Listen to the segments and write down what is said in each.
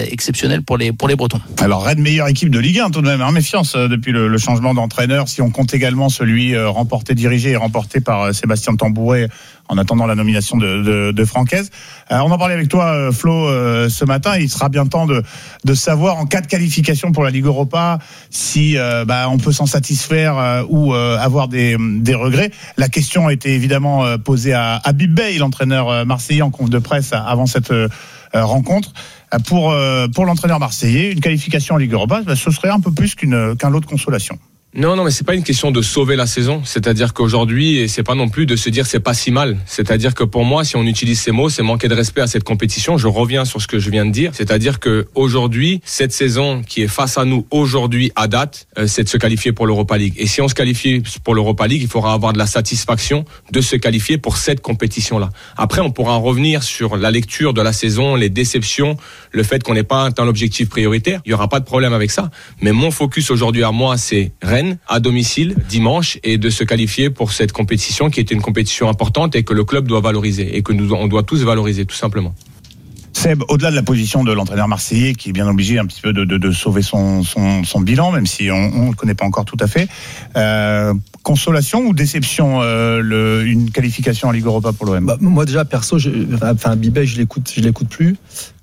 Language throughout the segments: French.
exceptionnel pour les Bretons. Alors Rennes, meilleure équipe de Ligue 1 tout de même, hein, méfiance depuis le changement d'entraîneur, si on compte également celui dirigé et remporté par Sébastien Tambouret en attendant la nomination de Francaise. On en parlait avec toi, Flo, ce matin. Il sera bien temps de savoir, en cas de qualification pour la Ligue Europa, si on peut s'en satisfaire ou avoir des regrets. La question a été évidemment posée à Habib Beye, l'entraîneur marseillais, en conf de presse avant cette rencontre. Pour l'entraîneur marseillais, une qualification en Ligue Europa, ce serait un peu plus qu'un lot de consolation. Non, mais c'est pas une question de sauver la saison. C'est-à-dire qu'aujourd'hui, c'est pas non plus de se dire c'est pas si mal. C'est-à-dire que pour moi, si on utilise ces mots, c'est manquer de respect à cette compétition. Je reviens sur ce que je viens de dire. C'est-à-dire que aujourd'hui, cette saison qui est face à nous aujourd'hui à date, c'est de se qualifier pour l'Europa League. Et si on se qualifie pour l'Europa League, il faudra avoir de la satisfaction de se qualifier pour cette compétition-là. Après, on pourra revenir sur la lecture de la saison, les déceptions, le fait qu'on n'ait pas atteint l'objectif prioritaire. Il y aura pas de problème avec ça. Mais mon focus aujourd'hui à moi, c'est Rennes à domicile dimanche et de se qualifier pour cette compétition qui est une compétition importante et que le club doit valoriser et que on doit tous valoriser tout simplement. Seb, au-delà de la position de l'entraîneur marseillais qui est bien obligé un petit peu de sauver son bilan, même si on ne le connaît pas encore tout à fait, consolation ou déception, une qualification en Ligue Europa pour l'OM? Moi déjà perso, Bibet je l'écoute plus.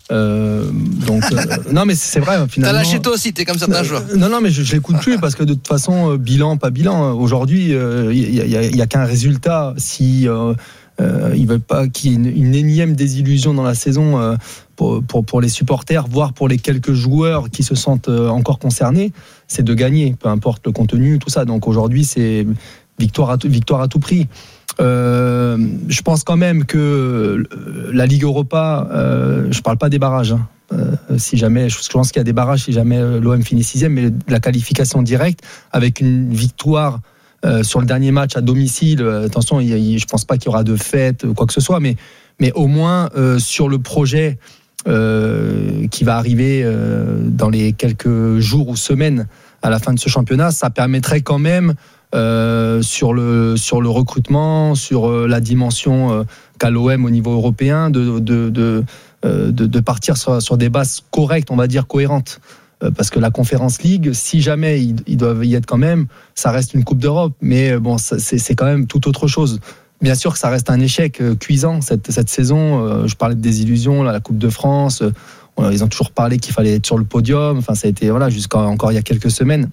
Non mais c'est vrai finalement. T'as lâché toi aussi, t'es comme certains joueurs. Non mais je l'écoute plus parce que de toute façon pas bilan. Aujourd'hui il y a qu'un résultat. Si ils veulent pas qu'il y ait une énième désillusion dans la saison pour les supporters, voire pour les quelques joueurs qui se sentent encore concernés, c'est de gagner, peu importe le contenu, tout ça. Donc aujourd'hui c'est victoire à tout prix. Je pense quand même que la Ligue Europa, je parle pas des barrages, si jamais, je pense qu'il y a des barrages si jamais l'OM finit 6e, mais la qualification directe avec une victoire sur le dernier match à domicile, attention, je pense pas qu'il y aura de fête quoi que ce soit, mais au moins sur le projet qui va arriver dans les quelques jours ou semaines à la fin de ce championnat, ça permettrait quand même sur le recrutement, sur la dimension qu'a l'OM au niveau européen, de partir sur des bases correctes, on va dire cohérentes. Parce que la Conference League, si jamais ils doivent y être quand même, ça reste une Coupe d'Europe, mais bon, c'est quand même tout autre chose. Bien sûr que ça reste un échec cuisant cette saison. Je parlais de désillusion, la Coupe de France. Ils ont toujours parlé qu'il fallait être sur le podium. Enfin, ça a été jusqu'à encore il y a quelques semaines.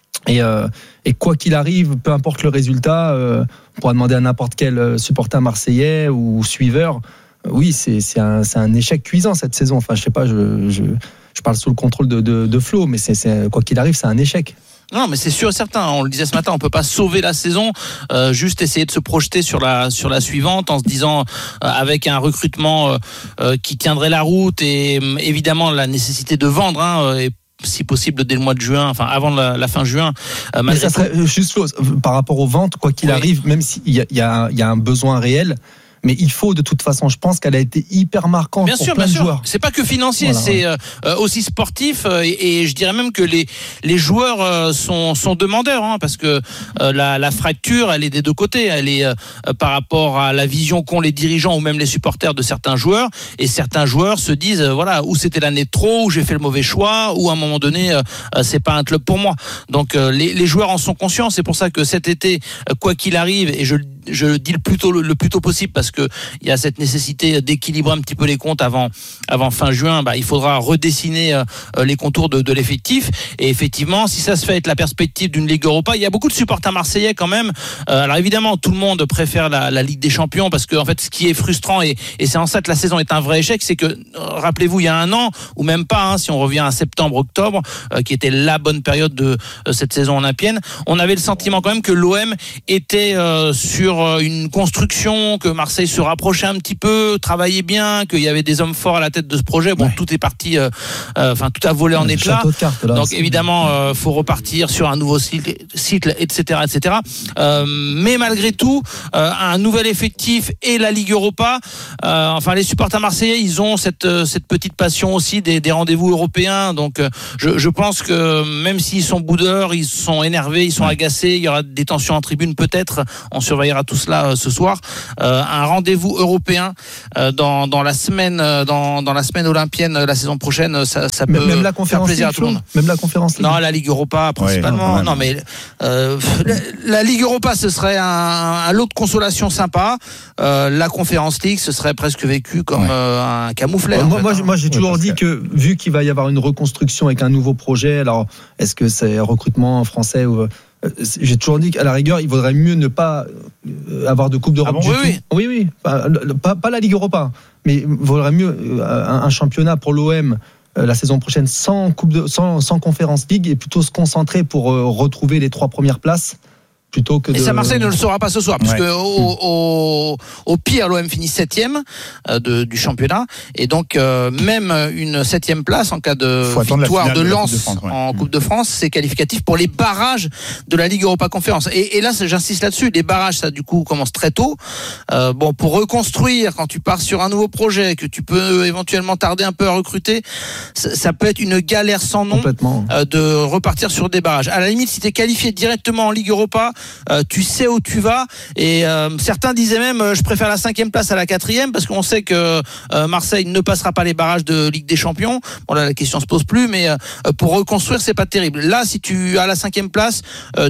Et quoi qu'il arrive, peu importe le résultat, on pourra demander à n'importe quel supporter marseillais ou suiveur. Oui, c'est un échec cuisant cette saison. Enfin, je sais pas, je parle sous le contrôle de Flo, mais c'est quoi qu'il arrive, c'est un échec. Non, mais c'est sûr et certain. On le disait ce matin, on peut pas sauver la saison, juste essayer de se projeter sur la suivante en se disant avec un recrutement qui tiendrait la route et évidemment la nécessité de vendre. Et si possible dès le mois de juin, enfin avant la fin juin. Mais ça serait juste par rapport aux ventes, quoi qu'il arrive, même s'il y a un besoin réel. Mais il faut de toute façon, je pense qu'elle a été hyper marquante pour plein de joueurs. C'est pas que financier, c'est aussi sportif et je dirais même que les joueurs sont demandeurs, parce que la fracture, elle est des deux côtés. Elle est par rapport à la vision qu'ont les dirigeants ou même les supporters de certains joueurs, et certains joueurs se disent ou c'était l'année de trop, ou j'ai fait le mauvais choix, ou à un moment donné c'est pas un club pour moi. Donc les joueurs en sont conscients. C'est pour ça que cet été, quoi qu'il arrive, et je le dis le plus tôt possible, parce que il y a cette nécessité d'équilibrer un petit peu les comptes avant fin juin. Il faudra redessiner les contours de l'effectif, et effectivement, si ça se fait avec la perspective d'une Ligue Europa, il y a beaucoup de supporters marseillais quand même. Alors évidemment, tout le monde préfère la Ligue des Champions, parce que en fait, ce qui est frustrant, et c'est en ça que la saison est un vrai échec, c'est que rappelez-vous, il y a un an ou même pas, si on revient à septembre-octobre, qui était la bonne période de cette saison olympienne, on avait le sentiment quand même que l'OM était sur une construction, que Marseille se rapprochait un petit peu, travaillait bien, qu'il y avait des hommes forts à la tête de ce projet. Bon, tout est parti, tout a volé en éclats. Donc évidemment, faut repartir sur un nouveau cycle, etc. Mais malgré tout, un nouvel effectif et la Ligue Europa. Les supporters marseillais, ils ont cette petite passion aussi des rendez-vous européens. Donc, je pense que même s'ils sont boudeurs, ils sont énervés, ils sont agacés, il y aura des tensions en tribune peut-être. On surveillera à tout cela ce soir. Un rendez-vous européen dans la semaine olympienne la saison prochaine, ça peut même la conférence faire plaisir à tout le monde. Même la conférence League. Non, la Ligue Europa principalement. Ouais, non, mais la Ligue Europa, ce serait un lot de consolation sympa. La conférence League, ce serait presque vécu comme un camouflet. Moi, j'ai toujours dit que vu qu'il va y avoir une reconstruction avec un nouveau projet, alors est-ce que c'est recrutement français ou j'ai toujours dit qu'à la rigueur, il vaudrait mieux ne pas avoir de Coupe d'Europe du tout. Oui. Pas la Ligue Europa, mais il vaudrait mieux un championnat pour l'OM la saison prochaine sans Conférence League et plutôt se concentrer pour retrouver les 3 premières places. Plutôt que et ça, Marseille ne le saura pas ce soir, puisque au pire, l'OM finit 7e du championnat, et donc même une 7e place en cas de victoire de Lens en Coupe de France, c'est qualificatif pour les barrages de la Ligue Europa Conférence. Et là, j'insiste là-dessus, les barrages, ça du coup commence très tôt. Pour reconstruire, quand tu pars sur un nouveau projet, que tu peux éventuellement tarder un peu à recruter, ça peut être une galère sans nom de repartir sur des barrages. À la limite, si tu es qualifié directement en Ligue Europa, tu sais où tu vas, et certains disaient même je préfère la 5e place à la 4e, parce qu'on sait que Marseille ne passera pas les barrages de Ligue des Champions. Bon, là la question se pose plus, mais pour reconstruire, c'est pas terrible. Là, si tu as la 5e place,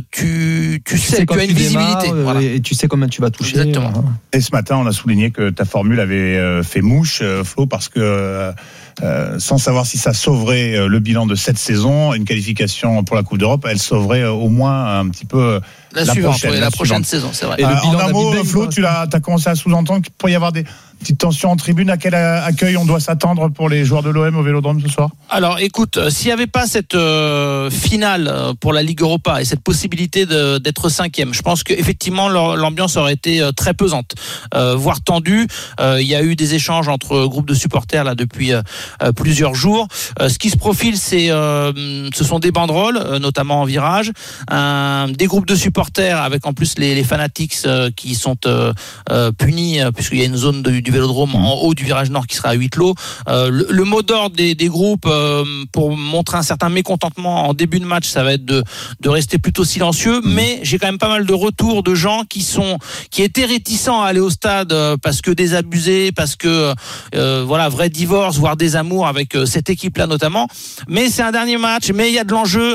tu sais, tu as une visibilité, et tu sais combien tu vas toucher. Exactement. Et ce matin, on a souligné que ta formule avait fait mouche, Flo, parce que sans savoir si ça sauverait le bilan de cette saison, une qualification pour la Coupe d'Europe, elle sauverait au moins un petit peu la prochaine saison, c'est vrai. En un mot, Flo, tu as commencé à sous-entendre qu'il pourrait y avoir des petites tensions en tribune. À quel accueil on doit s'attendre pour les joueurs de l'OM au Vélodrome ce soir ? Alors écoute, s'il n'y avait pas cette finale pour la Ligue Europa et cette possibilité d'être 5e, je pense qu'effectivement l'ambiance aurait été très pesante, voire tendue. Il y a eu des échanges entre groupes de supporters là depuis plusieurs jours. Ce qui se profile, ce sont des banderoles, notamment en virage, des groupes de supporters avec en plus les fanatiques qui sont punis, puisqu'il y a une zone du Vélodrome en haut du virage nord qui sera à huis clos. Le mot d'ordre des groupes pour montrer un certain mécontentement en début de match, ça va être de rester plutôt silencieux, mais j'ai quand même pas mal de retours de gens qui étaient réticents à aller au stade parce que désabusés, parce que vrai divorce, voire désamour avec cette équipe-là notamment. Mais c'est un dernier match, mais il y a de l'enjeu.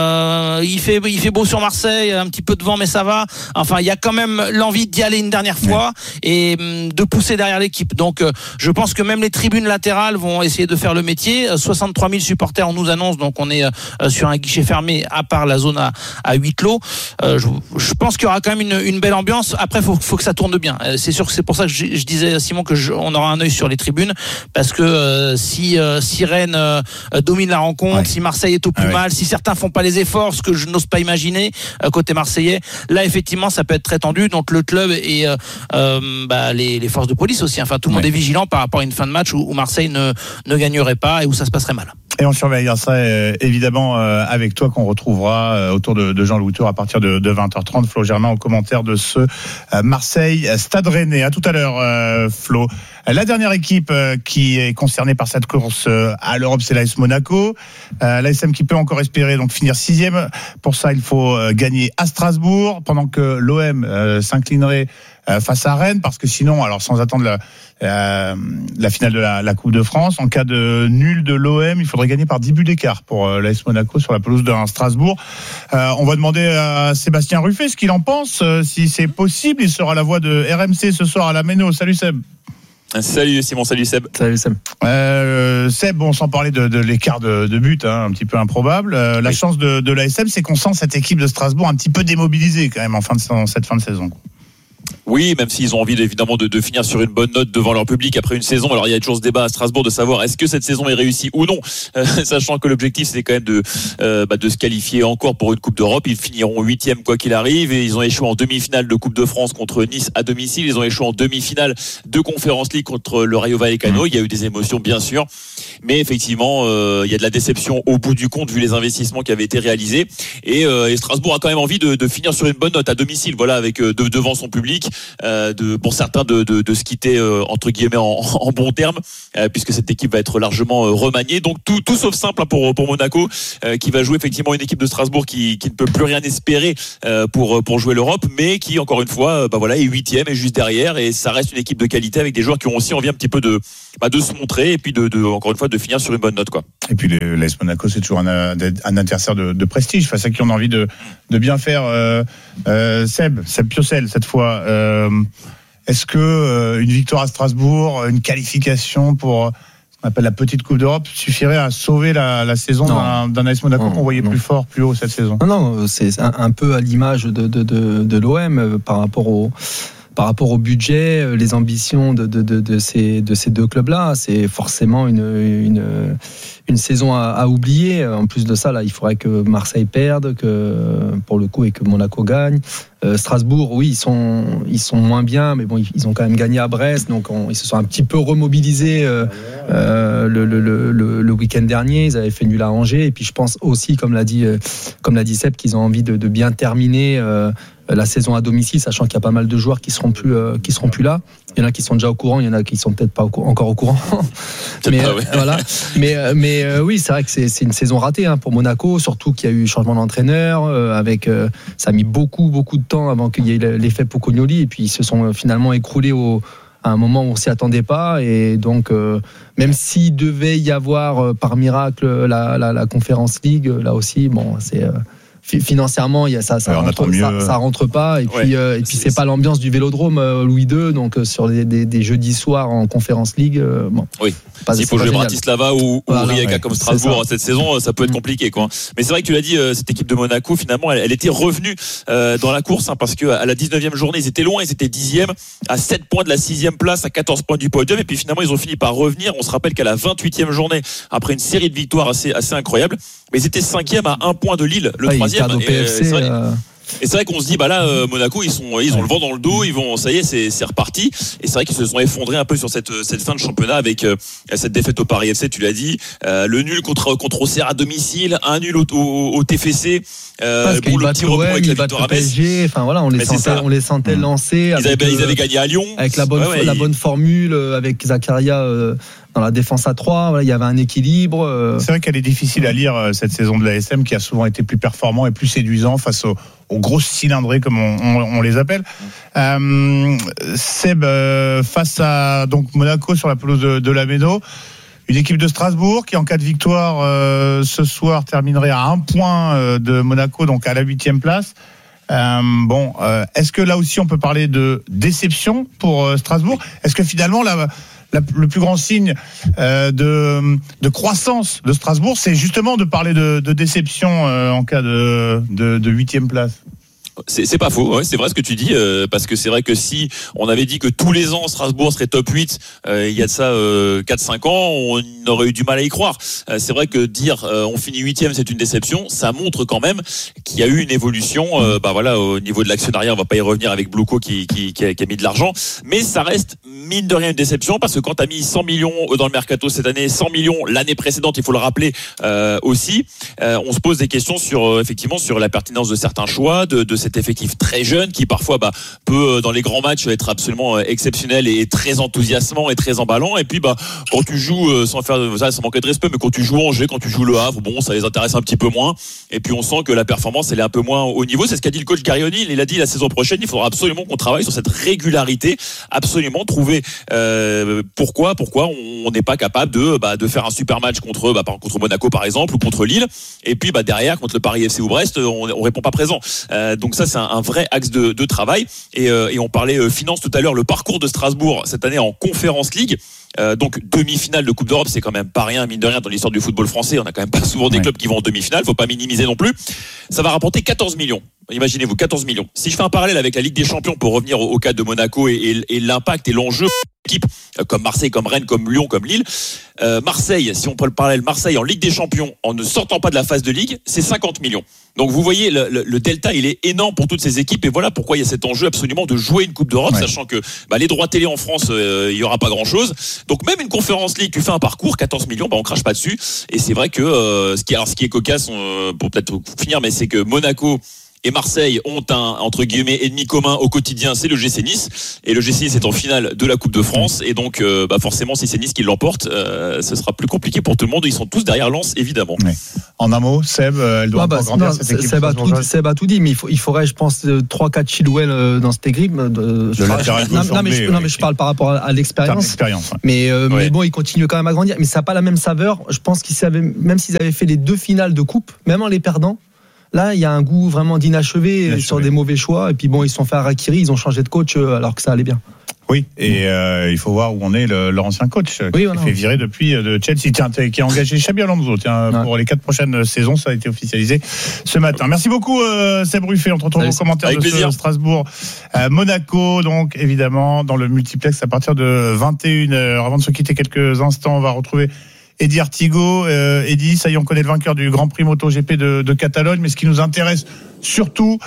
Il fait beau sur Marseille, un petit peu de vent, mais ça va. Enfin, il y a quand même l'envie d'y aller une dernière fois et de pousser derrière l'équipe. Donc, je pense que même les tribunes latérales vont essayer de faire le métier. 63 000 supporters, on nous annonce, donc on est sur un guichet fermé, à part la zone à huis clos. Je pense qu'il y aura quand même une belle ambiance. Après, faut que ça tourne bien. C'est sûr que c'est pour ça que je disais à Simon que on aura un œil sur les tribunes, parce que si Rennes domine la rencontre, si Marseille est au plus mal, si certains font pas les efforts, ce que je n'ose pas imaginer côté marseillais, là effectivement ça peut être très tendu. Donc le club et les forces de police aussi, enfin tout le monde est vigilant par rapport à une fin de match où Marseille ne gagnerait pas et où ça se passerait mal. Et on surveillera ça évidemment avec toi, qu'on retrouvera autour de Jean-Louis Tour à partir de 20h30. Flo Germain au commentaire de ce Marseille Stade Rennais. À tout à l'heure, Flo. La dernière équipe qui est concernée par cette course à l'Europe, c'est l'AS Monaco. L'ASM qui peut encore espérer donc finir 6e. Pour ça, il faut gagner à Strasbourg, pendant que l'OM s'inclinerait face à Rennes, parce que sinon, alors sans attendre la finale de la Coupe de France, en cas de nul de l'OM, il faudrait gagner par 10 buts d'écart pour l'AS Monaco sur la pelouse de Strasbourg. On va demander à Sébastien Ruffet ce qu'il en pense, si c'est possible. Il sera à la voix de RMC ce soir à la Méno. Salut Seb. Salut Simon, salut Seb. Salut Seb. Seb, bon, sans parler de l'écart de but, un petit peu improbable. La chance de l'ASM, c'est qu'on sent cette équipe de Strasbourg un petit peu démobilisée quand même en cette fin de saison. Oui, même s'ils ont envie évidemment de finir sur une bonne note devant leur public après une saison. Alors il y a toujours ce débat à Strasbourg de savoir est-ce que cette saison est réussie ou non, sachant que l'objectif c'est quand même de se qualifier encore pour une Coupe d'Europe. Ils finiront 8e quoi qu'il arrive, et ils ont échoué en demi-finale de Coupe de France contre Nice à domicile. Ils ont échoué en demi-finale de Conference League contre le Rayo Vallecano. Il y a eu des émotions bien sûr, mais effectivement il y a de la déception au bout du compte vu les investissements qui avaient été réalisés, et Strasbourg a quand même envie de finir sur une bonne note à domicile, voilà, avec devant son public. pour certains de se quitter entre guillemets en bon terme, puisque cette équipe va être largement remaniée. Donc tout sauf simple pour Monaco, qui va jouer effectivement une équipe de Strasbourg qui ne peut plus rien espérer pour jouer l'Europe, mais qui encore une fois est 8e et juste derrière, et ça reste une équipe de qualité avec des joueurs qui ont aussi envie un petit peu de se montrer et puis encore une fois de finir sur une bonne note, quoi. Et puis l'AS Monaco, c'est toujours un adversaire de prestige face à qui on a envie de bien faire. Seb Piocel cette fois. Est-ce que une victoire à Strasbourg, une qualification pour ce qu'on appelle la petite Coupe d'Europe suffirait à sauver la saison d'un AS Monaco qu'on voyait plus fort, plus haut cette saison? Non, c'est un peu à l'image de l'OM par rapport au budget, les ambitions de ces deux clubs-là. C'est forcément une saison à oublier. En plus de ça, là, il faudrait que Marseille perde, pour le coup, et que Monaco gagne. Strasbourg, oui, ils sont moins bien, mais bon, ils ont quand même gagné à Brest, donc ils se sont un petit peu remobilisés le week-end dernier. Ils avaient fait nul à Angers, et puis je pense aussi, comme l'a dit Seb, qu'ils ont envie de bien terminer la saison à domicile, sachant qu'il y a pas mal de joueurs qui seront plus là. Il y en a qui sont déjà au courant, il y en a qui sont peut-être pas encore au courant. Voilà. Mais oui, c'est vrai que c'est une saison ratée pour Monaco, surtout qu'il y a eu changement d'entraîneur, ça a mis beaucoup de temps avant qu'il y ait l'effet Pocognoli, et puis ils se sont finalement écroulés à un moment où on s'y attendait pas, et donc même s'il devait y avoir par miracle la Conference League, là aussi, bon, c'est financièrement, ça rentre pas, et puis c'est pas l'ambiance du Vélodrome Louis II, donc sur des jeudis soirs en Conférence League, s'il faut jouer Bratislava ou Rijeka comme Strasbourg cette saison, ça peut être compliqué, quoi. Mais c'est vrai que tu l'as dit, cette équipe de Monaco, finalement, elle était revenue dans la course, parce que à la 19e journée, ils étaient loin, ils étaient 10e, à 7 points de la 6e place, à 14 points du podium, et puis finalement ils ont fini par revenir. On se rappelle qu'à la 28e journée, après une série de victoires assez incroyables, mais ils étaient 5e à 1 point de Lille, le 3e. Et c'est vrai qu'on se dit, Monaco, ils ont le vent dans le dos, ça y est, c'est reparti. Et c'est vrai qu'ils se sont effondrés un peu sur cette fin de championnat avec cette défaite au Paris FC, tu l'as dit, le nul contre Auxerre à domicile, un nul au TFC, le petit rebond avec la victoire à PSG. Enfin voilà, on les sentait lancer. Ils avaient gagné à Lyon avec la bonne formule, avec Zakaria dans la défense à 3, il y avait un équilibre. C'est vrai qu'elle est difficile à lire, cette saison de l'ASM, qui a souvent été plus performant et plus séduisant face aux grosses cylindrées, comme on les appelle. Seb, face à donc Monaco sur la pelouse de la Méno, une équipe de Strasbourg qui, en cas de victoire ce soir, terminerait à 1 point de Monaco, donc à la 8e place. Est-ce que là aussi on peut parler de déception pour Strasbourg? Est-ce que finalement le plus grand signe de croissance de Strasbourg, c'est justement de parler de déception en cas de 8e place? C'est pas faux, c'est vrai ce que tu dis, parce que c'est vrai que si on avait dit que tous les ans Strasbourg serait top 8 il y a de ça 4-5 ans, on aurait eu du mal à y croire. C'est vrai que dire on finit 8e, c'est une déception, ça montre quand même qu'il y a eu une évolution au niveau de l'actionnariat. On va pas y revenir avec Blouko qui a mis de l'argent, mais ça reste mine de rien une déception, parce que quand tu as mis 100 millions dans le mercato cette année, 100 millions l'année précédente, il faut le rappeler aussi, on se pose des questions sur la pertinence de certains choix, de cet effectif très jeune qui parfois peut dans les grands matchs être absolument exceptionnel et très enthousiasmant et très emballant, et puis quand tu joues sans manquer de respect, mais quand tu joues Angers, quand tu joues Le Havre, ça les intéresse un petit peu moins, et puis on sent que la performance elle est un peu moins au niveau. C'est ce qu'a dit le coach Garioni, il a dit la saison prochaine il faudra absolument qu'on travaille sur cette régularité, absolument trouver pourquoi on n'est pas capable de faire un super match contre Monaco par exemple, ou contre Lille, et puis derrière contre le Paris FC ou Brest on répond pas présent. Donc ça c'est un vrai axe de travail, et on parlait finance tout à l'heure. Le parcours de Strasbourg cette année en Conference League, donc demi-finale de Coupe d'Europe, c'est quand même pas rien, mine de rien, dans l'histoire du football français. On a quand même pas souvent des clubs qui vont en demi-finale, faut pas minimiser non plus. Ça va rapporter 14 millions. Imaginez-vous, 14 millions. Si je fais un parallèle avec la Ligue des Champions pour revenir au cas de Monaco et l'impact et l'enjeu équipe comme Marseille, comme Rennes, comme Lyon, comme Lille, Marseille, si on peut le parallèle, Marseille en Ligue des Champions en ne sortant pas de la phase de Ligue, c'est 50 millions. Donc vous voyez, le delta il est énorme pour toutes ces équipes, et voilà pourquoi il y a cet enjeu absolument de jouer une Coupe d'Europe, sachant que les droits télé en France, il y aura pas grand chose. Donc même une Conférence League, tu fais un parcours 14 millions, on crache pas dessus. Et c'est vrai que ce qui est cocasse, pour peut-être finir, mais c'est que Monaco et Marseille ont un, entre guillemets, ennemi commun au quotidien, c'est le GC Nice. Et le GC Nice est en finale de la Coupe de France. Et donc, forcément, si c'est Nice qui l'emporte, ce sera plus compliqué pour tout le monde. Ils sont tous derrière Lens, évidemment. Oui. En un mot, Seb, elle doit encore grandir cette équipe. Seb a tout dit, mais il faudrait, je pense, 3-4 Chilwell dans cette équipe. Non, mais je parle par rapport à l'expérience. Mais bon, il continue quand même à grandir. Mais ça n'a pas la même saveur. Je pense même s'ils avaient fait les 2 finales de coupe, même en les perdant, là, il y a un goût vraiment d'inachevé sur des mauvais choix. Et puis bon, ils se sont fait harakiri, ils ont changé de coach alors que ça allait bien. Oui, et il faut voir où en est leur ancien coach, qui s'est fait virer depuis de Chelsea, qui a engagé Xabi Alonso pour les 4 prochaines saisons. Ça a été officialisé ce matin. Merci beaucoup, Seb Ruffet. On te retrouve aux commentaires de Strasbourg. Monaco, donc évidemment, dans le multiplex à partir de 21h. Avant de se quitter quelques instants, on va retrouver Eddie Artigo. Eddie, ça y est, on connaît le vainqueur du Grand Prix MotoGP de Catalogne, mais ce qui nous intéresse surtout,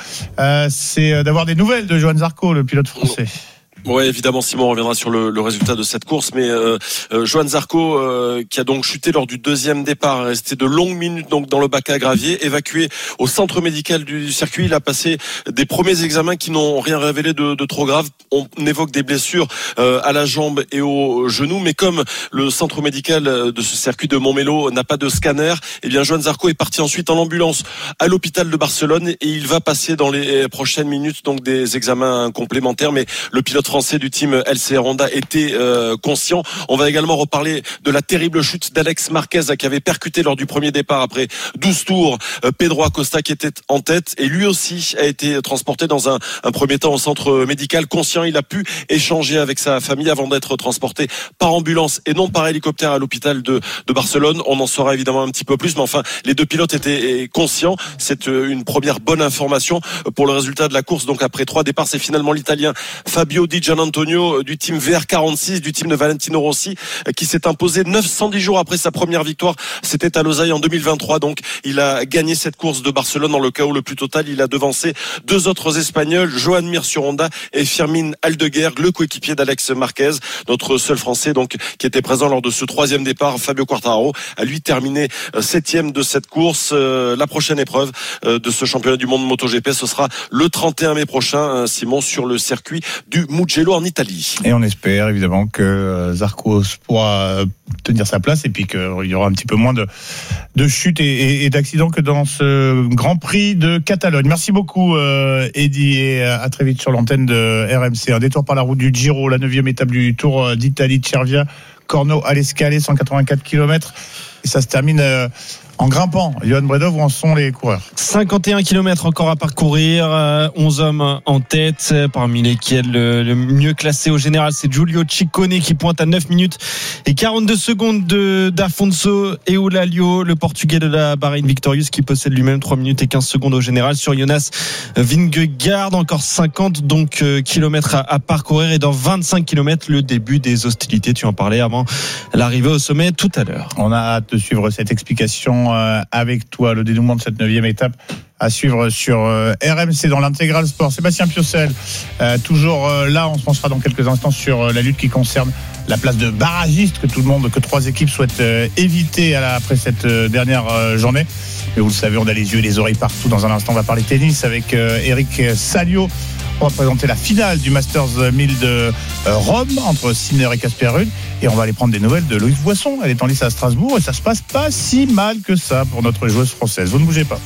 c'est d'avoir des nouvelles de Johan Zarco, le pilote français. Oui, évidemment, Simon reviendra sur le résultat de cette course, mais Johan Zarco, qui a donc chuté lors du 2e départ, resté de longues minutes donc dans le bac à gravier, évacué au centre médical du circuit. Il a passé des premiers examens qui n'ont rien révélé de trop grave. On évoque des blessures à la jambe et au genou, mais comme le centre médical de ce circuit de Montmelo n'a pas de scanner, eh bien Johan Zarco est parti ensuite en ambulance à l'hôpital de Barcelone et il va passer dans les prochaines minutes donc des examens complémentaires. Mais le pilote français du team LCR Honda était conscient. On va également reparler de la terrible chute d'Alex Marquez qui avait percuté lors du premier départ après 12 tours Pedro Acosta qui était en tête, et lui aussi a été transporté dans un premier temps au centre médical. Conscient, il a pu échanger avec sa famille avant d'être transporté par ambulance et non par hélicoptère à l'hôpital de Barcelone. On en saura évidemment un petit peu plus, mais enfin les 2 pilotes étaient conscients. C'est une première bonne information pour le résultat de la course. Donc après 3 départs, c'est finalement l'Italien Fabio Di Gianantonio du team VR46, du team de Valentino Rossi, qui s'est imposé 910 jours après sa première victoire. C'était à Losail en 2023. Donc il a gagné cette course de Barcelone dans le chaos le plus total. Il a devancé 2 autres Espagnols, Joan Mir sur Honda et Firmin Aldeguer, le coéquipier d'Alex Marquez. Notre seul Français donc qui était présent lors de ce 3e départ, Fabio Quartararo, a lui terminé 7e de cette course. La prochaine épreuve de ce championnat du monde MotoGP, ce sera le 31 mai prochain, Simon, sur le circuit du Mugello en Italie. Et on espère évidemment que Zarco pourra tenir sa place et puis qu'il y aura un petit peu moins de chutes et d'accidents que dans ce Grand Prix de Catalogne. Merci beaucoup Eddy, et à très vite sur l'antenne de RMC. Un détour par la route du Giro, la 9e étape du Tour d'Italie de Cervia, Corno all'Escale, 184 km, et ça se termine en grimpant. Johan Bredov, où en sont les coureurs? 51 km encore à parcourir, 11 hommes en tête, parmi lesquels le mieux classé au général, c'est Giulio Ciccone qui pointe à 9 minutes et 42 secondes d'Afonso Eulalio, le portugais de la Bahreïn Victorious, qui possède lui-même 3 minutes et 15 secondes au général. Sur Jonas Vingegaard, encore 50 kilomètres à parcourir, et dans 25 km, le début des hostilités. Tu en parlais avant l'arrivée au sommet tout à l'heure. On a hâte de suivre cette explication avec toi, le dénouement de cette 9e étape à suivre sur RMC dans l'intégral sport. Sébastien Piocel, toujours là. On se penchera dans quelques instants sur la lutte qui concerne la place de barragiste que 3 équipes souhaitent éviter après cette dernière journée. Mais vous le savez, on a les yeux et les oreilles partout. Dans un instant, on va parler tennis avec Eric Salio. On va présenter la finale du Masters 1000 de Rome entre Sinner et Casper Ruud, et on va aller prendre des nouvelles de Loïc Boisson. Elle est en lice à Strasbourg et ça se passe pas si mal que ça pour notre joueuse française. Vous ne bougez pas.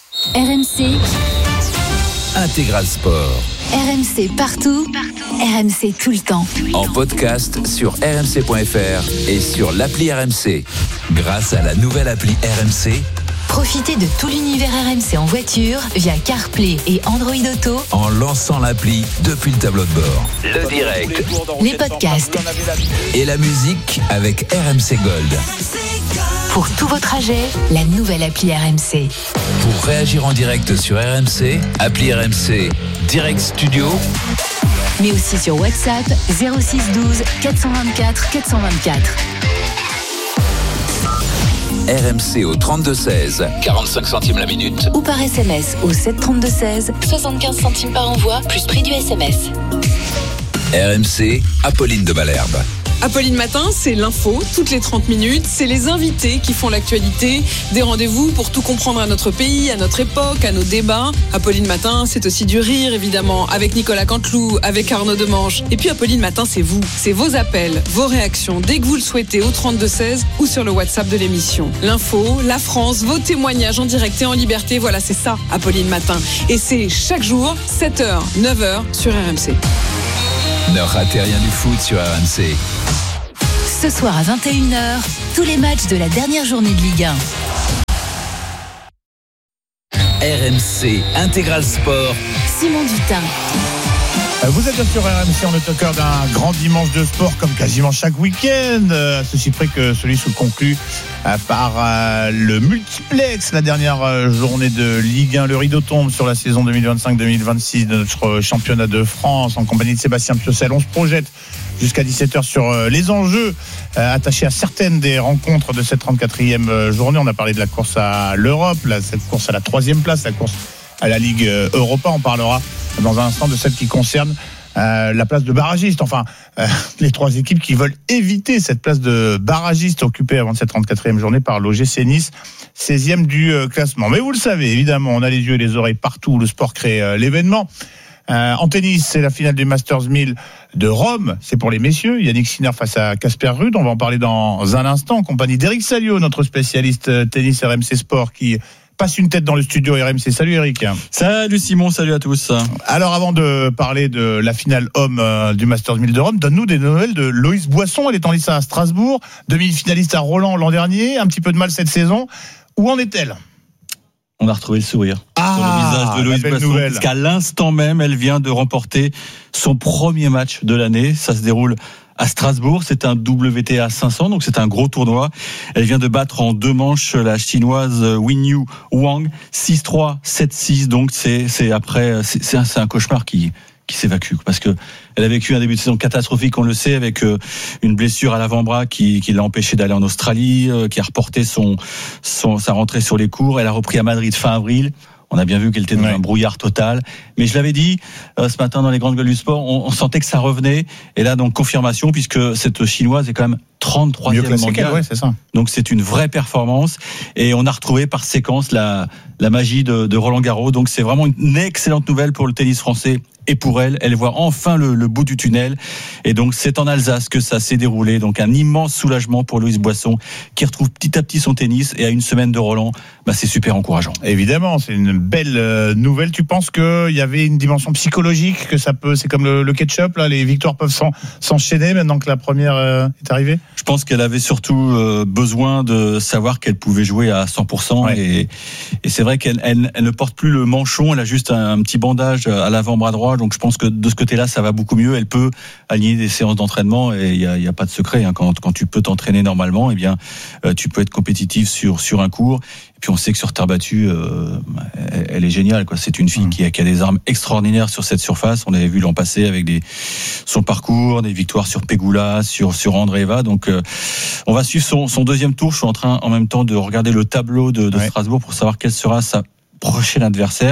RMC Intégral Sport. RMC partout. RMC tout le temps. En podcast sur rmc.fr et sur l'appli RMC. Grâce à la nouvelle appli RMC, profitez de tout l'univers RMC en voiture via CarPlay et Android Auto en lançant l'appli depuis le tableau de bord. Le direct, les podcasts et la musique avec RMC Gold. Pour tous vos trajets, la nouvelle appli RMC. Pour réagir en direct sur RMC, appli RMC Direct Studio, mais aussi sur WhatsApp 06 12 424 424. RMC au 32-16, 45 centimes la minute. Ou par SMS au 732-16, 75 centimes par envoi, plus prix du SMS. RMC, Apolline de Malherbe. Apolline Matin, c'est l'info, toutes les 30 minutes. C'est les invités qui font l'actualité. Des rendez-vous pour tout comprendre à notre pays, à notre époque, à nos débats. Apolline Matin, c'est aussi du rire, évidemment, avec Nicolas Canteloup, avec Arnaud Demange. Et puis Apolline Matin, c'est vous. C'est vos appels, vos réactions, dès que vous le souhaitez, au 32-16 ou sur le WhatsApp de l'émission. L'info, la France, vos témoignages en direct et en liberté. Voilà, c'est ça, Apolline Matin. Et c'est chaque jour, 7h, 9h sur RMC. Ne ratez rien du foot sur RMC. Ce soir à 21h, tous les matchs de la dernière journée de Ligue 1. RMC Intégral Sport. Simon Dutin. Vous êtes bien sur RMC, on est au cœur d'un grand dimanche de sport comme quasiment chaque week-end, à ceci près que celui se conclut par le multiplex, la dernière journée de Ligue 1. Le rideau tombe sur la saison 2025-2026 de notre championnat de France en compagnie de Sébastien Piocel. On se projette jusqu'à 17h sur les enjeux attachés à certaines des rencontres de cette 34e journée. On a parlé de la course à l'Europe, cette course à la 3e place, la course à la Ligue Europa. On parlera dans un instant de celle qui concerne la place de barragiste. Enfin, les trois équipes qui veulent éviter cette place de barragiste occupée avant cette 34e journée par l'OGC Nice, 16e du classement. Mais vous le savez, évidemment, on a les yeux et les oreilles partout où le sport crée l'événement. En tennis, c'est la finale du Masters 1000 de Rome. C'est pour les messieurs. Yannick Sinner face à Casper Ruud. On va en parler dans un instant en compagnie d'Éric Salio, notre spécialiste tennis RMC Sport, qui passe une tête dans le studio RMC. Salut Eric. Salut Simon, salut à tous. Alors avant de parler de la finale homme du Masters 1000 de Rome, donne-nous des nouvelles de Loïs Boisson. Elle est en lice à Strasbourg, demi-finaliste à Roland l'an dernier, un petit peu de mal cette saison. Où en est-elle ? On a retrouvé le sourire sur le visage de Loïs Boisson, parce qu'à l'instant même, elle vient de remporter son premier match de l'année. Ça se déroule à Strasbourg, c'est un WTA 500, donc c'est un gros tournoi. Elle vient de battre en 2 manches la chinoise Winyu Wang, 6-3, 7-6, donc c'est un cauchemar qui s'évacue, parce que elle a vécu un début de saison catastrophique, on le sait, avec une blessure à l'avant-bras qui l'a empêché d'aller en Australie, qui a reporté sa rentrée sur les cours. Elle a repris à Madrid fin avril. On a bien vu qu'elle était dans un brouillard total. Mais je l'avais dit ce matin dans les grandes gueules du sport, on sentait que ça revenait. Et là, donc, confirmation, puisque cette chinoise est quand même 33e mondiale. Ouais, c'est ça. Donc, c'est une vraie performance. Et on a retrouvé par séquence la magie de Roland Garros. Donc, c'est vraiment une excellente nouvelle pour le tennis français. Et pour elle voit enfin le bout du tunnel. Et donc, c'est en Alsace que ça s'est déroulé. Donc, un immense soulagement pour Loïs Boisson, qui retrouve petit à petit son tennis. Et à une semaine de Roland, c'est super encourageant. Évidemment, c'est une belle nouvelle. Tu penses qu'il y avait une dimension psychologique, que ça peut, c'est comme le ketchup, là, les victoires peuvent s'enchaîner maintenant que la première est arrivée? Je pense qu'elle avait surtout besoin de savoir qu'elle pouvait jouer à 100%. Ouais. Et c'est vrai qu'elle ne porte plus le manchon. Elle a juste un petit bandage à l'avant-bras droit. Donc je pense que de ce côté-là, ça va beaucoup mieux. Elle peut aligner des séances d'entraînement et il y a pas de secret. Hein. Quand tu peux t'entraîner normalement, eh bien, tu peux être compétitif sur un cours. Et puis on sait que sur terre battue, elle est géniale, quoi. C'est une fille qui a des armes extraordinaires sur cette surface. On l'avait vu l'an passé avec son parcours, des victoires sur Pegula, sur Andreeva. Donc on va suivre son deuxième tour. Je suis en train en même temps de regarder le tableau de Strasbourg pour savoir quelle sera sa prochaine adversaire.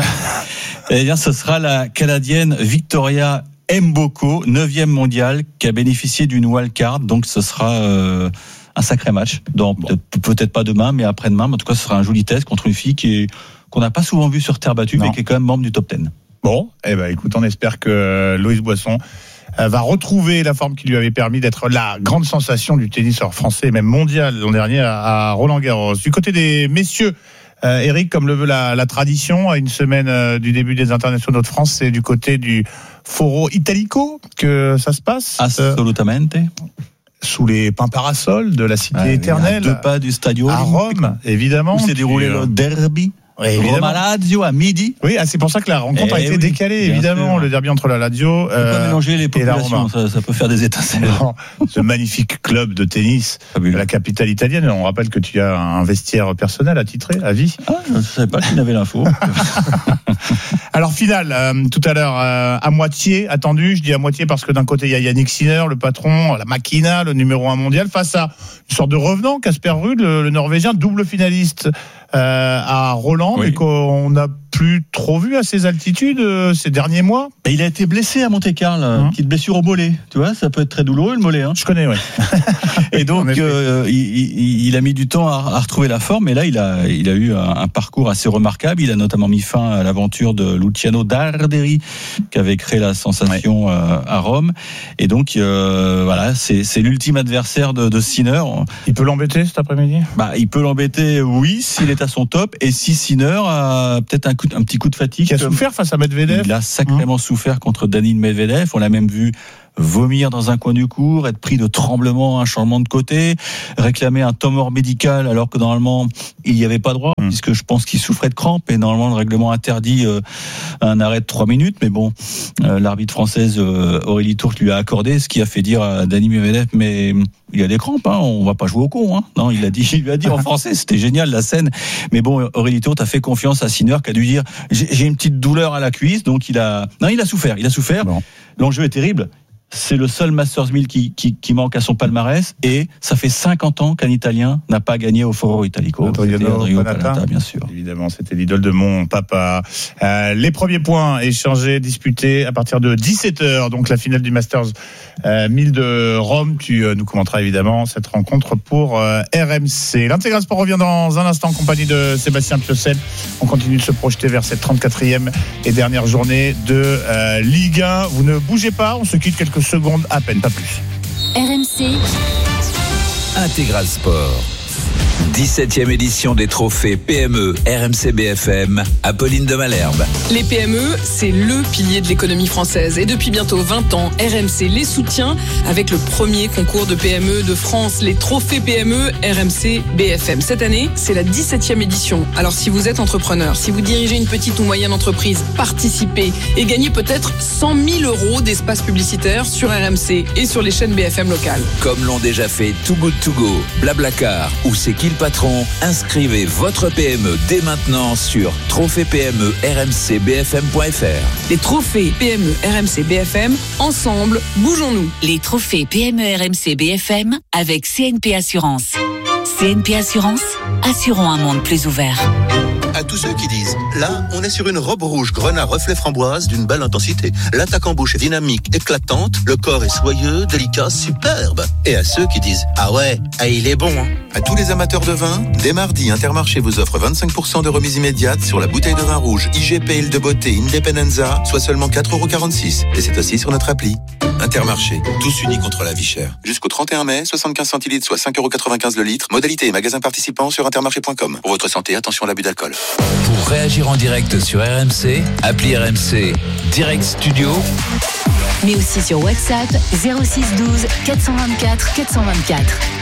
Eh bien, ce sera la Canadienne Victoria Mboko, 9e mondiale, qui a bénéficié d'une wildcard. Donc ce sera un sacré match. Peut-être pas demain, mais après-demain. En tout cas, ce sera un joli test contre une fille qu'on n'a pas souvent vue sur terre battue, mais qui est quand même membre du top 10. Bon, écoute, on espère que Loïs Boisson va retrouver la forme qui lui avait permis d'être la grande sensation du tennis français, même mondial, l'an dernier à Roland-Garros. Du côté des messieurs, Eric, comme le veut la tradition, à une semaine du début des internationaux de France, c'est du côté du Foro Italico que ça se passe. Assolutamente. Sous les pins parasols de la cité éternelle. À 2 pas du Stadio. À Rome, évidemment. Où s'est déroulé le derby. Roma-Lazio à midi. Oui, c'est pour ça que la rencontre a été décalée, évidemment, sûr. Le derby entre la Lazio on peut pas mélanger les populations, ça peut faire des étincelles. Ce magnifique club de tennis de la capitale italienne. On rappelle que tu as un vestiaire personnel attitré, à vie. Je ne savais pas qu'il avait l'info. Alors, finale, tout à l'heure, à moitié attendu. Je dis à moitié parce que d'un côté, il y a Yannick Sinner, le patron, la Machina, le numéro 1 mondial, face à une sorte de revenant, Casper Ruud, le Norvégien, double finaliste à Roland, mais qu'on a plus trop vu à ces altitudes ces derniers mois. Et il a été blessé à Monte-Carlo, petite blessure au mollet. Tu vois, ça peut être très douloureux le mollet. Hein. Je connais, ouais. Et donc, il a mis du temps à retrouver la forme. Et là, il a eu un parcours assez remarquable. Il a notamment mis fin à l'aventure de Luciano Darderi, qui avait créé la sensation à Rome. Et donc, voilà, c'est l'ultime adversaire de Sinner. Il peut l'embêter cet après-midi ? Il peut l'embêter, oui, s'il est à son top. Et si Sinner a peut-être un petit coup de fatigue. Qui a souffert face à Medvedev. Il a sacrément souffert contre Daniil Medvedev. On l'a même vu vomir dans un coin du court, être pris de tremblements, un changement de côté, réclamer un temps mort médical alors que normalement il n'y avait pas droit, puisque je pense qu'il souffrait de crampes et normalement le règlement interdit un arrêt de 3 minutes, mais bon, l'arbitre française Aurélie Tourte lui a accordé, ce qui a fait dire à Daniil Medvedev, mais il y a des crampes, hein, on va pas jouer au con, hein. Non, il lui a dit en français, c'était génial la scène, mais bon, Aurélie Tourte a fait confiance à Sinner qui a dû dire j'ai une petite douleur à la cuisse, donc il a souffert. Bon. L'enjeu est terrible. C'est le seul Masters 1000 qui manque à son palmarès et ça fait 50 ans qu'un Italien n'a pas gagné au Foro Italico. Adriano Panatta, bien sûr. Évidemment, c'était l'idole de mon papa. Les premiers points échangés, disputés à partir de 17h. Donc la finale du Masters 1000 de Rome. Tu nous commenteras évidemment cette rencontre pour RMC. L'Intégral Sport revient dans un instant en compagnie de Sébastien Piocel. On continue de se projeter vers cette 34e et dernière journée de Ligue 1. Vous ne bougez pas, on se quitte quelques secondes à peine, pas plus. RMC Intégral Sport. 17e édition des trophées PME RMC BFM, Apolline de Malherbe. Les PME, c'est le pilier de l'économie française. Et depuis bientôt 20 ans, RMC les soutient avec le premier concours de PME de France, les trophées PME RMC BFM. Cette année, c'est la 17e édition. Alors si vous êtes entrepreneur, si vous dirigez une petite ou moyenne entreprise, participez et gagnez peut-être 100 000 € d'espace publicitaire sur RMC et sur les chaînes BFM locales. Comme l'ont déjà fait Too Good To Go, Blablacar ou C'est qui le patron, inscrivez votre PME dès maintenant sur trophées-PME-RMC-BFM.fr. Les trophées PME RMC BFM, ensemble, bougeons-nous. Les trophées PME RMC BFM avec CNP Assurance. CNP Assurance, assurons un monde plus ouvert. À tous ceux qui disent, là, on est sur une robe rouge grenat reflet framboise d'une belle intensité. L'attaque en bouche est dynamique, éclatante, le corps est soyeux, délicat, superbe. Et à ceux qui disent, ah ouais, il est bon, hein. À tous les amateurs de vin, dès mardi, Intermarché vous offre 25% de remise immédiate sur la bouteille de vin rouge IGP Île de Beauté Independenza, soit seulement 4,46 €. Et c'est aussi sur notre appli. Intermarché, tous unis contre la vie chère. Jusqu'au 31 mai, 75 centilitres, soit 5,95 € le litre. Modalité et magasin participants sur intermarché.com. Pour votre santé, attention à l'abus d'alcool. Pour réagir en direct sur RMC, appli RMC Direct Studio, mais aussi sur WhatsApp 06 12 424 424.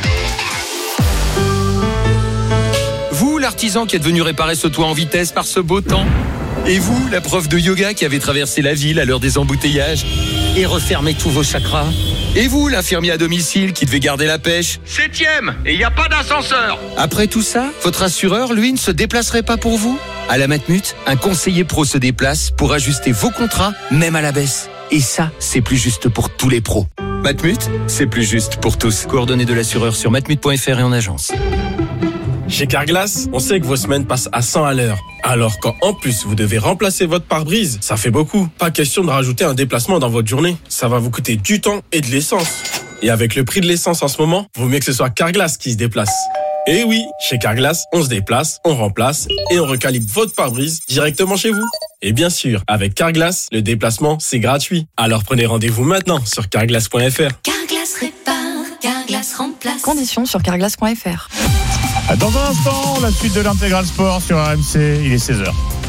Vous, l'artisan qui êtes venu réparer ce toit en vitesse par ce beau temps. Et vous, la prof de yoga qui avez traversé la ville à l'heure des embouteillages et refermé tous vos chakras. Et vous, l'infirmier à domicile qui devait garder la pêche. 7e, et il n'y a pas d'ascenseur. Après tout ça, votre assureur, lui, ne se déplacerait pas pour vous ? À la Matmut, un conseiller pro se déplace pour ajuster vos contrats, même à la baisse. Et ça, c'est plus juste pour tous les pros. Matmut, c'est plus juste pour tous. Coordonnées de l'assureur sur matmut.fr et en agence. Chez Carglass, on sait que vos semaines passent à 100 à l'heure. Alors quand en plus vous devez remplacer votre pare-brise, ça fait beaucoup. Pas question de rajouter un déplacement dans votre journée. Ça va vous coûter du temps et de l'essence. Et avec le prix de l'essence en ce moment, vaut mieux que ce soit Carglass qui se déplace. Et oui, chez Carglass, on se déplace, on remplace et on recalibre votre pare-brise directement chez vous. Et bien sûr, avec Carglass, le déplacement, c'est gratuit. Alors prenez rendez-vous maintenant sur carglass.fr. Carglass répare, Carglass remplace. Conditions sur carglass.fr. Dans un instant, la suite de l'Intégral Sport sur RMC, il est 16h.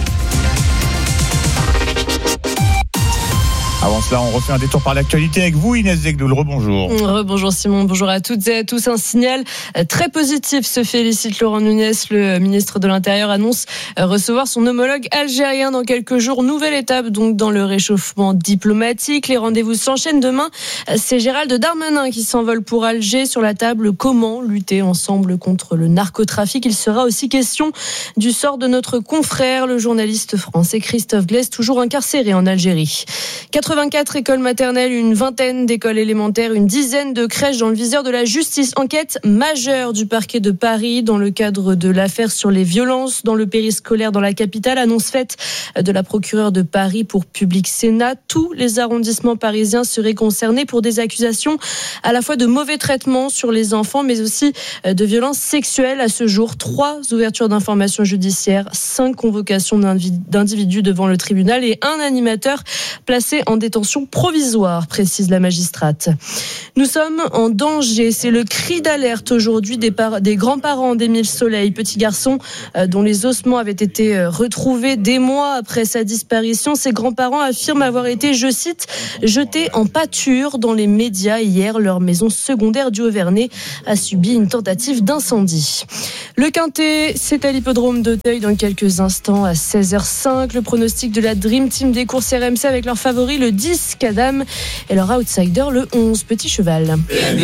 Avant cela, on refait un détour par l'actualité avec vous, Inès Zegdoul. Rebonjour. Rebonjour Simon, bonjour à toutes et à tous. Un signal très positif se félicite Laurent Nunez. Le ministre de l'Intérieur annonce recevoir son homologue algérien dans quelques jours. Nouvelle étape donc dans le réchauffement diplomatique. Les rendez-vous s'enchaînent demain. C'est Gérald Darmanin qui s'envole pour Alger. Sur la table, comment lutter ensemble contre le narcotrafic. Il sera aussi question du sort de notre confrère, le journaliste français Christophe Glaise, toujours incarcéré en Algérie. 80 84 écoles maternelles, une vingtaine d'écoles élémentaires, une dizaine de crèches dans le viseur de la justice. Enquête majeure du parquet de Paris dans le cadre de l'affaire sur les violences dans le périscolaire dans la capitale. Annonce faite de la procureure de Paris pour Public Sénat. Tous les arrondissements parisiens seraient concernés pour des accusations à la fois de mauvais traitements sur les enfants, mais aussi de violences sexuelles. À ce jour, 3 ouvertures d'informations judiciaires, 5 convocations d'individus devant le tribunal et un animateur placé en détention provisoire, précise la magistrate. Nous sommes en danger. C'est le cri d'alerte aujourd'hui des grands-parents d'Émile Soleil, petit garçon dont les ossements avaient été retrouvés des mois après sa disparition. Ses grands-parents affirment avoir été, je cite, jetés en pâture dans les médias hier. Leur maison secondaire du Haut-Vernay a subi une tentative d'incendie. Le Quintet, c'est à l'hippodrome d'Auteuil dans quelques instants à 16h05. Le pronostic de la Dream Team des courses RMC avec leur favori, le 10 Cadam, et leur outsider, le 11 Petit Cheval.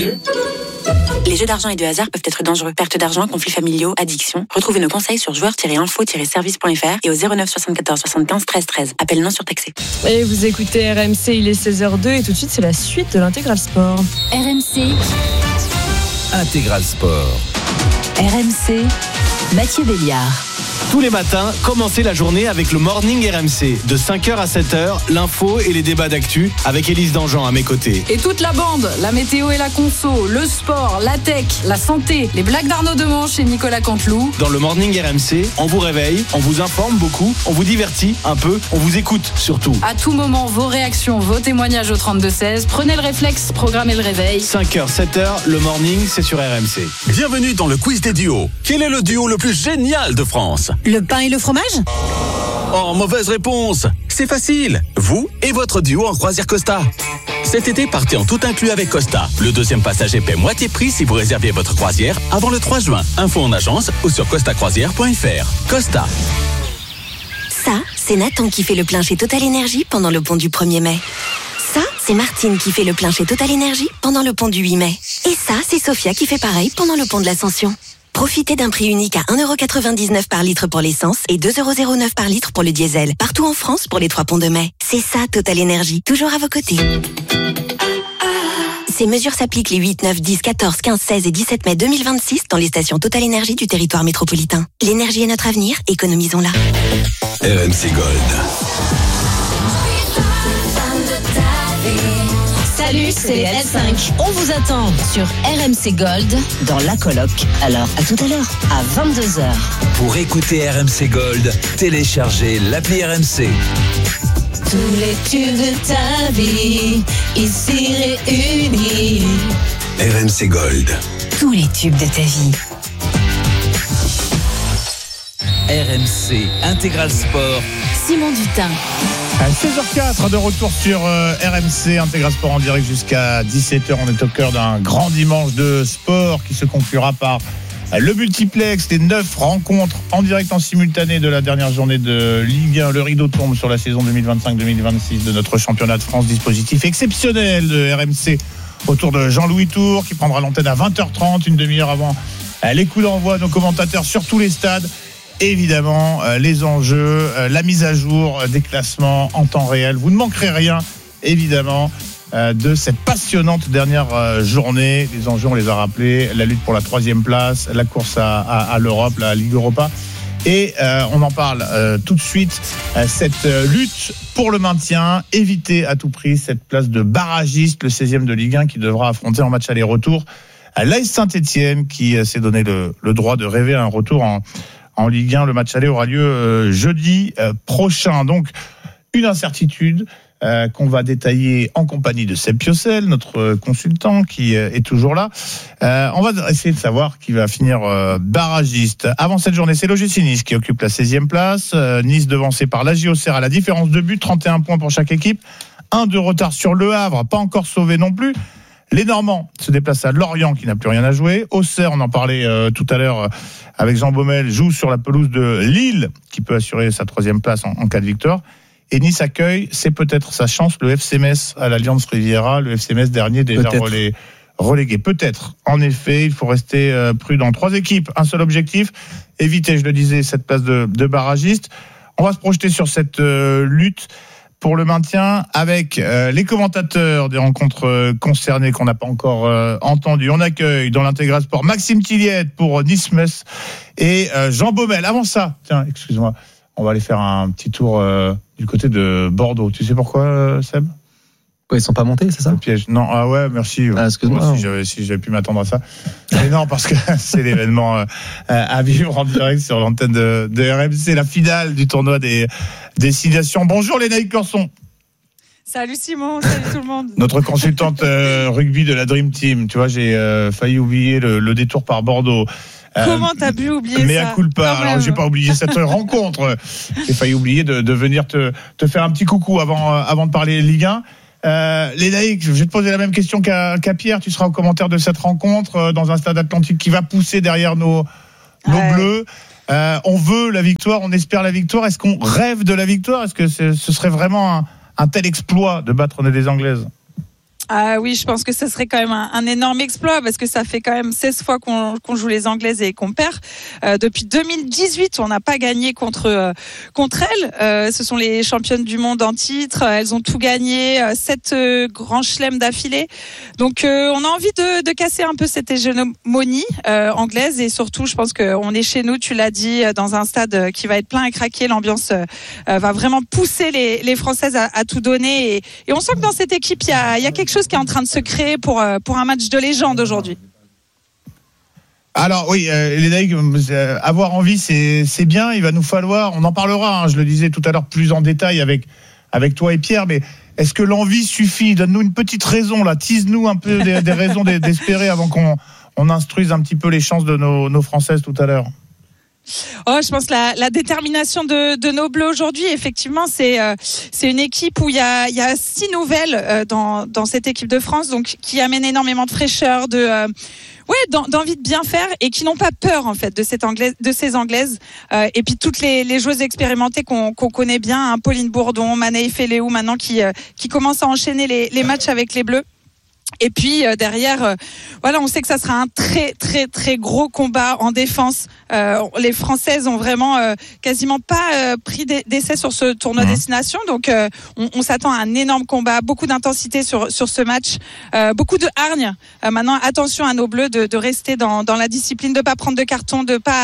Les jeux d'argent et de hasard peuvent être dangereux. Perte d'argent, conflits familiaux, addiction. Retrouvez nos conseils sur joueurs-info-service.fr et au 09 74 75 13 13. Appel non surtaxé. Et vous écoutez RMC, il est 16h02 et tout de suite c'est la suite de l'Intégral Sport. RMC Intégral Sport. RMC, Mathieu Béliard. Tous les matins, commencez la journée avec le Morning RMC. De 5h à 7h, l'info et les débats d'actu avec Élise Dangean à mes côtés. Et toute la bande, la météo et la conso, le sport, la tech, la santé, les blagues d'Arnaud Demanche et Nicolas Canteloup. Dans le Morning RMC, on vous réveille, on vous informe beaucoup, on vous divertit un peu, on vous écoute surtout. À tout moment, vos réactions, vos témoignages au 32-16. Prenez le réflexe, programmez le réveil. 5h, 7h, le Morning, c'est sur RMC. Bienvenue dans le quiz des duos. Quel est le duo le plus génial de France ? Le pain et le fromage ? Oh, mauvaise réponse. C'est facile. Vous et votre duo en croisière Costa. Cet été, partez en tout inclus avec Costa. Le deuxième passager paie moitié prix si vous réservez votre croisière avant le 3 juin. Info en agence ou sur costacroisière.fr. Costa. Ça, c'est Nathan qui fait le plein chez Total Énergie pendant le pont du 1er mai. Ça, c'est Martine qui fait le plein chez Total Énergie pendant le pont du 8 mai. Et ça, c'est Sophia qui fait pareil pendant le pont de l'Ascension. Profitez d'un prix unique à 1,99€ par litre pour l'essence et 2,09€ par litre pour le diesel. Partout en France pour les 3 ponts de mai. C'est ça, Total Énergie. Toujours à vos côtés. Ces mesures s'appliquent les 8, 9, 10, 14, 15, 16 et 17 mai 2026 dans les stations Total Énergie du territoire métropolitain. L'énergie est notre avenir, économisons-la. RMC Gold. Salut, c'est les L5. On vous attend sur RMC Gold dans la coloc. Alors, à tout à l'heure, à 22h. Pour écouter RMC Gold, téléchargez l'appli RMC. Tous les tubes de ta vie, ici réunis. RMC Gold. Tous les tubes de ta vie. RMC Intégral Sport. Simon Dutin. À 16h04 de retour sur RMC Intégral Sport en direct jusqu'à 17h. On est au cœur d'un grand dimanche de sport qui se conclura par le multiplex, les 9 rencontres en direct en simultané de la dernière journée de Ligue 1. Le rideau tombe sur la saison 2025-2026 de notre championnat de France. Dispositif exceptionnel de RMC autour de Jean-Louis Tour qui prendra l'antenne à 20h30, une demi-heure avant les coups d'envoi. Nos commentateurs sur tous les stades. Évidemment, les enjeux, la mise à jour des classements en temps réel. Vous ne manquerez rien, évidemment, de cette passionnante dernière journée. Les enjeux, on les a rappelés, la lutte pour la 3e place, la course à l'Europe, la Ligue Europa. Et on en parle tout de suite, cette lutte pour le maintien, éviter à tout prix cette place de barragiste, le 16e de Ligue 1 qui devra affronter en match aller-retour l'AS Saint-Etienne qui s'est donné le droit de rêver à un retour en Ligue 1. Le match aller aura lieu jeudi prochain. Donc, une incertitude qu'on va détailler en compagnie de Seb Piocel, notre consultant qui est toujours là. On va essayer de savoir qui va finir barragiste. Avant cette journée, c'est l'OGC Nice qui occupe la 16e place. Nice devancé par la JOCR à la différence de but, 31 points pour chaque équipe. 1 de retard sur Le Havre, pas encore sauvé non plus. Les Normands se déplacent à Lorient qui n'a plus rien à jouer. Auxerre, on en parlait tout à l'heure avec Jean Baumel, joue sur la pelouse de Lille qui peut assurer sa 3e place en cas de victoire. Et Nice accueille, c'est peut-être sa chance, le FC Metz à l'Alliance Riviera, le FC Metz dernier déjà relégué. Peut-être. En effet, il faut rester prudent. 3 équipes, un seul objectif, éviter, je le disais, cette place de barragiste. On va se projeter sur cette lutte pour le maintien avec les commentateurs des rencontres concernées qu'on n'a pas encore entendues. On accueille dans l'Intégral Sport Maxime Tilliette pour Nice-Metz et Jean Baumel. Avant ça, tiens, excuse-moi, on va aller faire un petit tour du côté de Bordeaux. Tu sais pourquoi, Seb ? Ils sont pas montés, c'est ça ? Le piège. Non, ah ouais, merci. Excuse-moi. Si j'avais pu m'attendre à ça. Mais non, parce que c'est l'événement à vivre en direct sur l'antenne de RMC, la finale du tournoi des destinations. Bonjour Lénaïque Corson. Salut Simon, salut tout le monde. Notre consultante rugby de la Dream Team. Tu vois, j'ai failli oublier le détour par Bordeaux. Comment t'as pu oublier mais ça ? Mais à culpa. Alors, j'ai pas oublié cette rencontre. J'ai failli oublier de venir te faire un petit coucou avant de parler Ligue 1. Lénaïque, je vais te poser la même question qu'à Pierre. Tu seras au commentaire de cette rencontre dans un stade atlantique qui va pousser derrière nos bleus. On veut la victoire, on espère la victoire. Est-ce qu'on rêve de la victoire ? Est-ce que ce serait vraiment un tel exploit de battre les Anglaises ? Ah oui, je pense que ce serait quand même un énorme exploit parce que ça fait quand même 16 fois qu'on joue les Anglaises et qu'on perd. Depuis 2018, on n'a pas gagné contre elles. Ce sont les championnes du monde en titre. Elles ont tout gagné, 7 grands chelems d'affilée. Donc on a envie de casser un peu cette hégémonie anglaise et surtout, je pense qu'on est chez nous, tu l'as dit, dans un stade qui va être plein à craquer. L'ambiance va vraiment pousser les Françaises à tout donner et on sent que dans cette équipe, il y a quelque chose qui est en train de se créer pour un match de légende aujourd'hui. Alors oui, Lénaïque, avoir envie c'est bien, il va nous falloir, on en parlera, je le disais tout à l'heure plus en détail avec toi et Pierre, mais est-ce que l'envie suffit ? Donne-nous une petite raison là, tease-nous un peu des raisons d'espérer avant qu'on instruise un petit peu les chances de nos Françaises tout à l'heure. Oh, je pense la détermination de nos bleus aujourd'hui, effectivement, c'est une équipe où il y a 6 nouvelles dans cette équipe de France, donc qui amène énormément de fraîcheur, d'envie de bien faire et qui n'ont pas peur en fait de ces Anglaises. Et puis toutes les joueuses expérimentées qu'on connaît bien, Pauline Bourdon, Mané Féléou maintenant qui commencent à enchaîner les matchs avec les Bleus. Et puis derrière, on sait que ça sera un très très très gros combat en défense. Les Françaises ont vraiment quasiment pas pris d'essai sur ce tournoi destination, donc on s'attend à un énorme combat, beaucoup d'intensité sur ce match, beaucoup de hargne. Maintenant, attention à nos Bleus de rester dans la discipline, de pas prendre de carton, de pas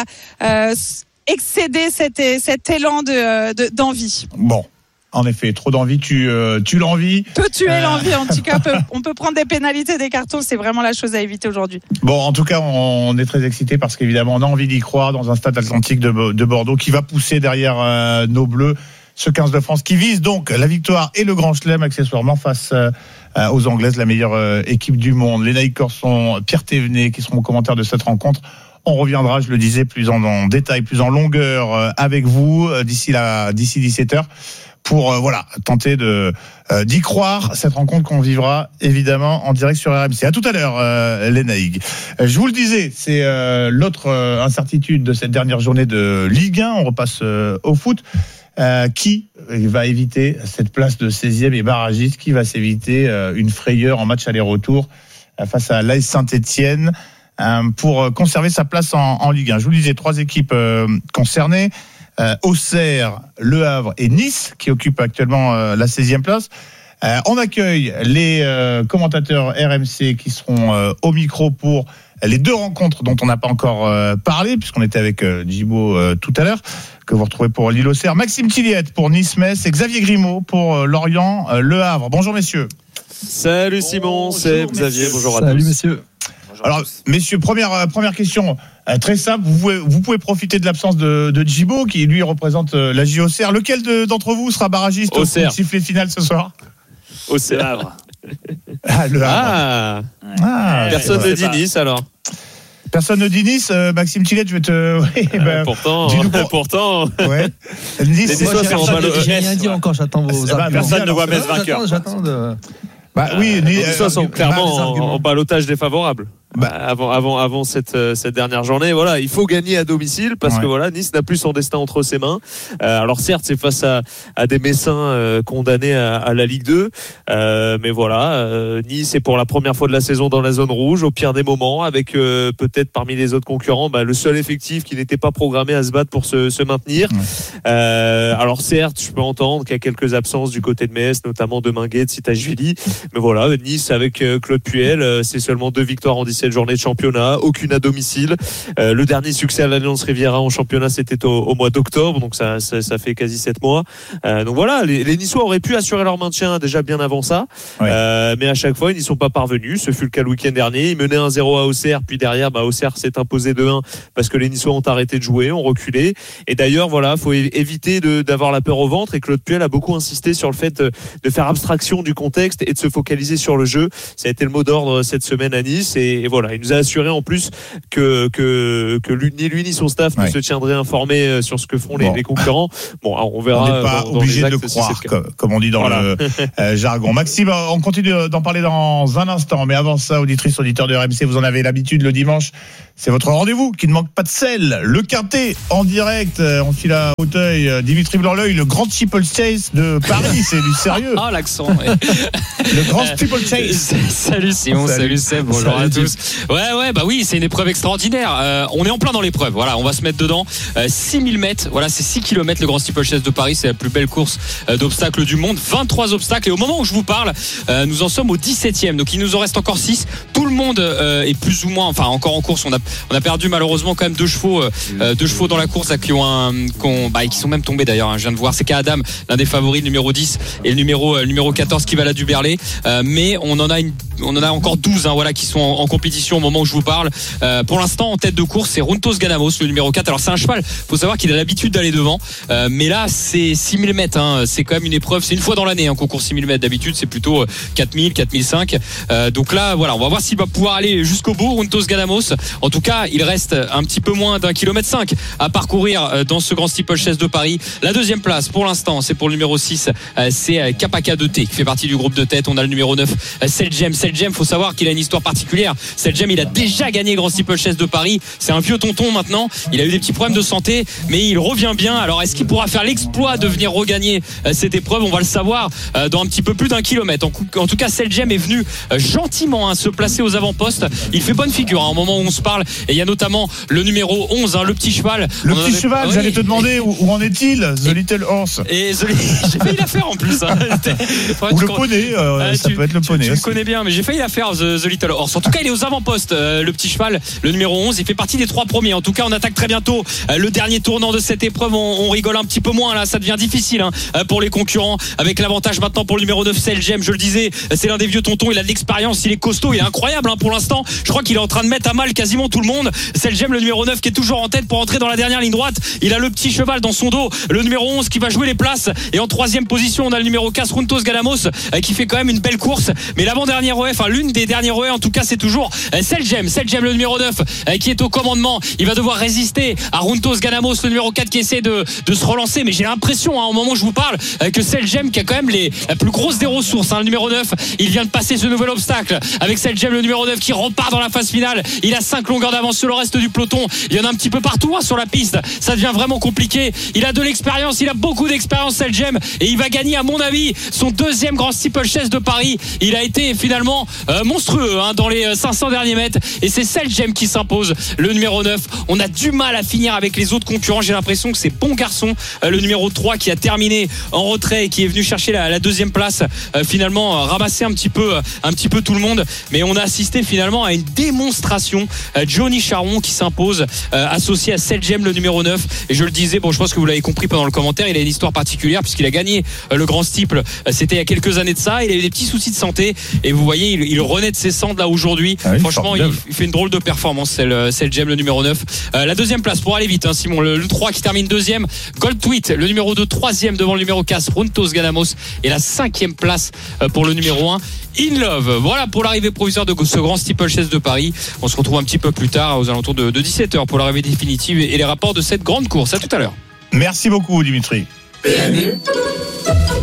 excéder cet élan d'envie. Bon. En effet, trop d'envie, tu l'envies. Peut tuer l'envie, en tout cas, on peut prendre des pénalités, des cartons, c'est vraiment la chose à éviter aujourd'hui. Bon, en tout cas, on est très excités parce qu'évidemment, on a envie d'y croire dans un stade atlantique de Bordeaux qui va pousser derrière nos Bleus, ce 15 de France qui vise donc la victoire et le grand chelem accessoirement face aux Anglaises, la meilleure équipe du monde. Lénaïque Corson, Pierre Thévenet qui seront au commentaire de cette rencontre. On reviendra, je le disais, plus en détail, plus en longueur avec vous d'ici 17h. Pour tenter d'y croire, cette rencontre qu'on vivra évidemment en direct sur RMC. À tout à l'heure, Lénaïque. Je vous le disais, c'est l'autre incertitude de cette dernière journée de Ligue 1. On repasse au foot. Qui va éviter cette place de 16e et barragiste? Qui va s'éviter une frayeur en match aller-retour face à l'AS Saint-Etienne pour conserver sa place en Ligue 1? Je vous le disais, 3 équipes concernées. Auxerre, Le Havre et Nice qui occupent actuellement la 16e place. On accueille les commentateurs RMC qui seront au micro pour les 2 rencontres dont on n'a pas encore parlé puisqu'on était avec Djibo tout à l'heure, que vous retrouvez pour Lille-Auxerre. Maxime Tilliette pour Nice-Metz et Xavier Grimaud pour Lorient Le Havre. Bonjour messieurs. Salut Simon, c'est Xavier, bonjour à tous. Salut messieurs. Alors, messieurs, première question très simple. Vous pouvez profiter de l'absence de Djibo, qui lui représente la JOCR. Lequel d'entre vous sera barragiste au sifflet final ce soir? Le Havre. Le Havre. Personne ne dit Nice alors. Personne ne dit Nice. Maxime Tilliette, je vais te. Pourtant. Ouais. Nice, j'ai rien dit encore. J'attends vos arguments. Personne ne voit Metz vainqueur. J'attends de. Oui, Nice sont clairement en ballottage défavorable. avant cette dernière journée. Voilà, il faut gagner à domicile parce que voilà, Nice n'a plus son destin entre ses mains. Alors certes, c'est face à des Messins condamnés à la Ligue 2, mais voilà, Nice est pour la première fois de la saison dans la zone rouge, au pire des moments, avec peut-être parmi les autres concurrents le seul effectif qui n'était pas programmé à se battre pour se maintenir. Alors certes, je peux entendre qu'il y a quelques absences du côté de Metz, notamment de Minguet, de Sitachvili, mais voilà, Nice avec Claude Puel, c'est seulement 2 victoires en 17 journées de championnat, aucune à domicile. Le dernier succès à l'Alliance Riviera en championnat, c'était au mois d'octobre, donc ça fait quasi 7 mois. Donc voilà, les Niçois auraient pu assurer leur maintien déjà bien avant ça, mais à chaque fois ils n'y sont pas parvenus. Ce fut le cas le week-end dernier, ils menaient 1-0 à Auxerre, puis derrière Auxerre s'est imposé 2-1 parce que les Niçois ont arrêté de jouer, ont reculé. Et d'ailleurs voilà, faut éviter d'avoir la peur au ventre, et Claude Puel a beaucoup insisté sur le fait de faire abstraction du contexte et de se focaliser sur le jeu. Ça a été le mot d'ordre cette semaine à Nice, et voilà, il nous a assuré en plus que ni lui ni son staff ne se tiendraient informés sur ce que font les concurrents. Bon, alors on verra. On n'est pas obligé de le croire, comme on dit dans le jargon. Maxime, on continue d'en parler dans un instant, mais avant ça, auditrice, auditeur de RMC, vous en avez l'habitude le dimanche, c'est votre rendez-vous qui ne manque pas de sel. Le Quintet en direct, on file à Auteuil, Dimitri Blanc-L'œil, le grand Steeple Chase de Paris, c'est du sérieux. Ah, l'accent. Le grand Steeple Chase. Salut Simon, salut Seb, bonjour à tous. Ouais, bah oui, c'est une épreuve extraordinaire. On est en plein dans l'épreuve, voilà, on va se mettre dedans. 6000 mètres, voilà, c'est 6 km le grand Steeple Chase de Paris, c'est la plus belle course d'obstacles du monde. 23 obstacles, et au moment où je vous parle, nous en sommes au 17e, donc il nous en reste encore 6. Tout le monde est plus ou moins, enfin encore en course. On a perdu malheureusement quand même 2 chevaux dans la course là, qui sont même tombés d'ailleurs, je viens de voir, c'est Adam, l'un des favoris, le numéro 10 et le numéro 14 qui va la Duberlé, mais on en a encore 12 voilà, qui sont en compétition au moment où je vous parle. Pour l'instant en tête de course c'est Runtos Ganamos, le numéro 4. Alors c'est un cheval, faut savoir qu'il a l'habitude d'aller devant, mais là c'est 6000 mètres, c'est quand même une épreuve, c'est une fois dans l'année qu'on court 6000 mètres, d'habitude c'est plutôt 4000, 4005, donc là voilà, on va voir s'il va pouvoir aller jusqu'au bout, Runtos Ganamos. En tout cas il reste un petit peu moins d'1,5 km à parcourir dans ce grand Steeple Chase de Paris. La deuxième place pour l'instant c'est pour le numéro 6, c'est Kapaka 2T qui fait partie du groupe de tête. On a le numéro 9, Seljem, faut savoir qu'il a une histoire particulière. Seljem, il a déjà gagné le grand Steeple Chase de Paris, c'est un vieux tonton maintenant, il a eu des petits problèmes de santé mais il revient bien. Alors est-ce qu'il pourra faire l'exploit de venir regagner cette épreuve? On va le savoir dans un petit peu plus d'1 kilomètre. En tout cas Seljem est venu gentiment se placer aux avant-postes, il fait bonne figure au moment où on se parle, et il y a notamment le numéro 11, le petit cheval. J'allais te demander où en est-il, The Little Horse. Et j'ai failli la faire en plus. Ou le poney, ça peut être le poney. Tu le connais bien, mais j'ai failli la faire, The Little Horse. En tout cas, il est aux avant-postes, le petit cheval, le numéro 11. Il fait partie des 3 premiers. En tout cas, on attaque très bientôt le dernier tournant de cette épreuve. On rigole un petit peu moins là, ça devient difficile pour les concurrents. Avec l'avantage maintenant pour le numéro 9, Seljem. Je le disais, c'est l'un des vieux tontons. Il a de l'expérience, il est costaud, il est incroyable pour l'instant. Je crois qu'il est en train de mettre à mal quasiment tout le monde. Seljem, le numéro 9, qui est toujours en tête pour entrer dans la dernière ligne droite. Il a le petit cheval dans son dos, le numéro 11 qui va jouer les places, et en 3e position on a le numéro 15, Runtos Ganamos, qui fait quand même une belle course. Mais l'avant-dernier relais, l'une des dernières relais en tout cas, c'est toujours Seljem, le numéro 9, qui est au commandement. Il va devoir résister à Runtos Ganamos, le numéro 4, qui essaie de se relancer, mais j'ai l'impression au moment où je vous parle que Seljem, qui a quand même la plus grosse des ressources, le numéro 9, il vient de passer ce nouvel obstacle avec Seljem, le numéro 9, qui repart dans la phase finale. Il a 5 longueurs d'avance sur le reste du peloton. Il y en a un petit peu partout sur la piste, ça devient vraiment compliqué. Il a de l'expérience, il a beaucoup d'expérience, Seljem, et il va gagner à mon avis son 2e grand Steeple Chase de Paris. Il a été finalement monstrueux dans les 500 derniers mètres, et c'est Seljem qui s'impose, le numéro 9. On a du mal à finir avec les autres concurrents, j'ai l'impression que c'est Bon Garçon, le numéro 3, qui a terminé en retrait et qui est venu chercher la 2e place, finalement ramasser un petit peu tout le monde. Mais on a assisté finalement à une démonstration. Johnny Charon qui s'impose, associé à Seljem, le numéro 9. Et je le disais, je pense que vous l'avez compris pendant le commentaire, il a une histoire particulière puisqu'il a gagné le grand Steeple, c'était il y a quelques années de ça. Il a eu des petits soucis de santé, et vous voyez, il renaît de ses cendres là aujourd'hui. Franchement, il fait une drôle de performance, Seljem, le numéro 9. La 2e place pour aller vite, Simon, le 3 qui termine 2e, Gold Tweet, le numéro 2, 3e devant le numéro 4, Runtos Ganamos, et la 5e place pour le numéro 1, In Love. Voilà pour l'arrivée provisoire de ce grand Steeple Chase de Paris. On se retrouve un petit peu plus tard, aux alentours de 17h, pour l'arrivée définitive et les rapports de cette grande course. À tout à l'heure. Merci beaucoup, Dimitri. PMU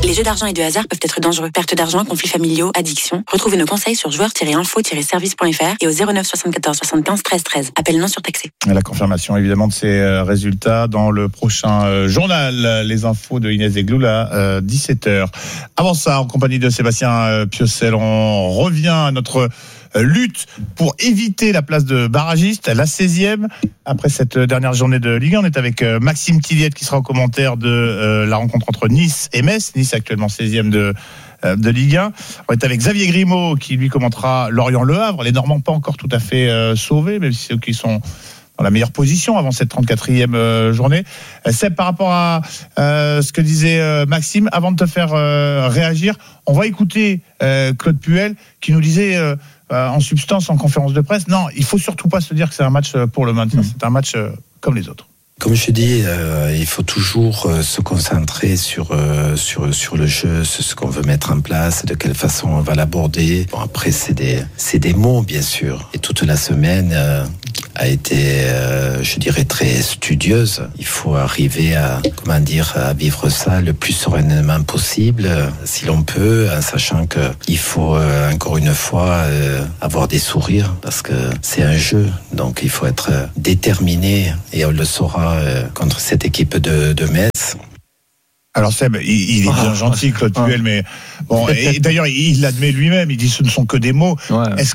Les jeux d'argent et de hasard peuvent être dangereux. Perte d'argent, conflits familiaux, addiction. Retrouvez nos conseils sur joueurs-info-service.fr et au 09 74 75 13 13. Appel non surtaxé. La confirmation évidemment de ces résultats dans le prochain journal. Les infos de Inès Egloul à 17h. Avant ça, en compagnie de Sébastien Piocel, on revient à notre lutte pour éviter la place de barragiste, la 16e. Après cette dernière journée de Ligue 1, on est avec Maxime Tilliette qui sera au commentaire de la rencontre entre Nice et Metz. Nice actuellement 16e de Ligue 1. On est avec Xavier Grimaud qui lui commentera Lorient-Le Havre. Les Normands pas encore tout à fait sauvés, même si c'est eux qui sont dans la meilleure position avant cette 34e journée. Seb, par rapport à ce que disait Maxime, avant de te faire réagir, on va écouter Claude Puel qui nous disait en substance en conférence de presse, non, il faut surtout pas se dire que c'est un match pour le maintien, c'est un match comme les autres. Comme je dis, il faut toujours se concentrer sur le jeu, sur ce qu'on veut mettre en place, de quelle façon on va l'aborder. Bon, après, c'est des mots, bien sûr. Et toute la semaine a été, je dirais, très studieuse. Il faut arriver à vivre ça le plus sereinement possible, si l'on peut, en sachant que il faut encore une fois avoir des sourires, parce que c'est un jeu. Donc, il faut être déterminé, et on le saura contre cette équipe de Metz. Alors Seb, il est bien gentil, Claude Puel, mais bon, et d'ailleurs il l'admet lui-même, il dit ce ne sont que des mots. Ouais. Est-ce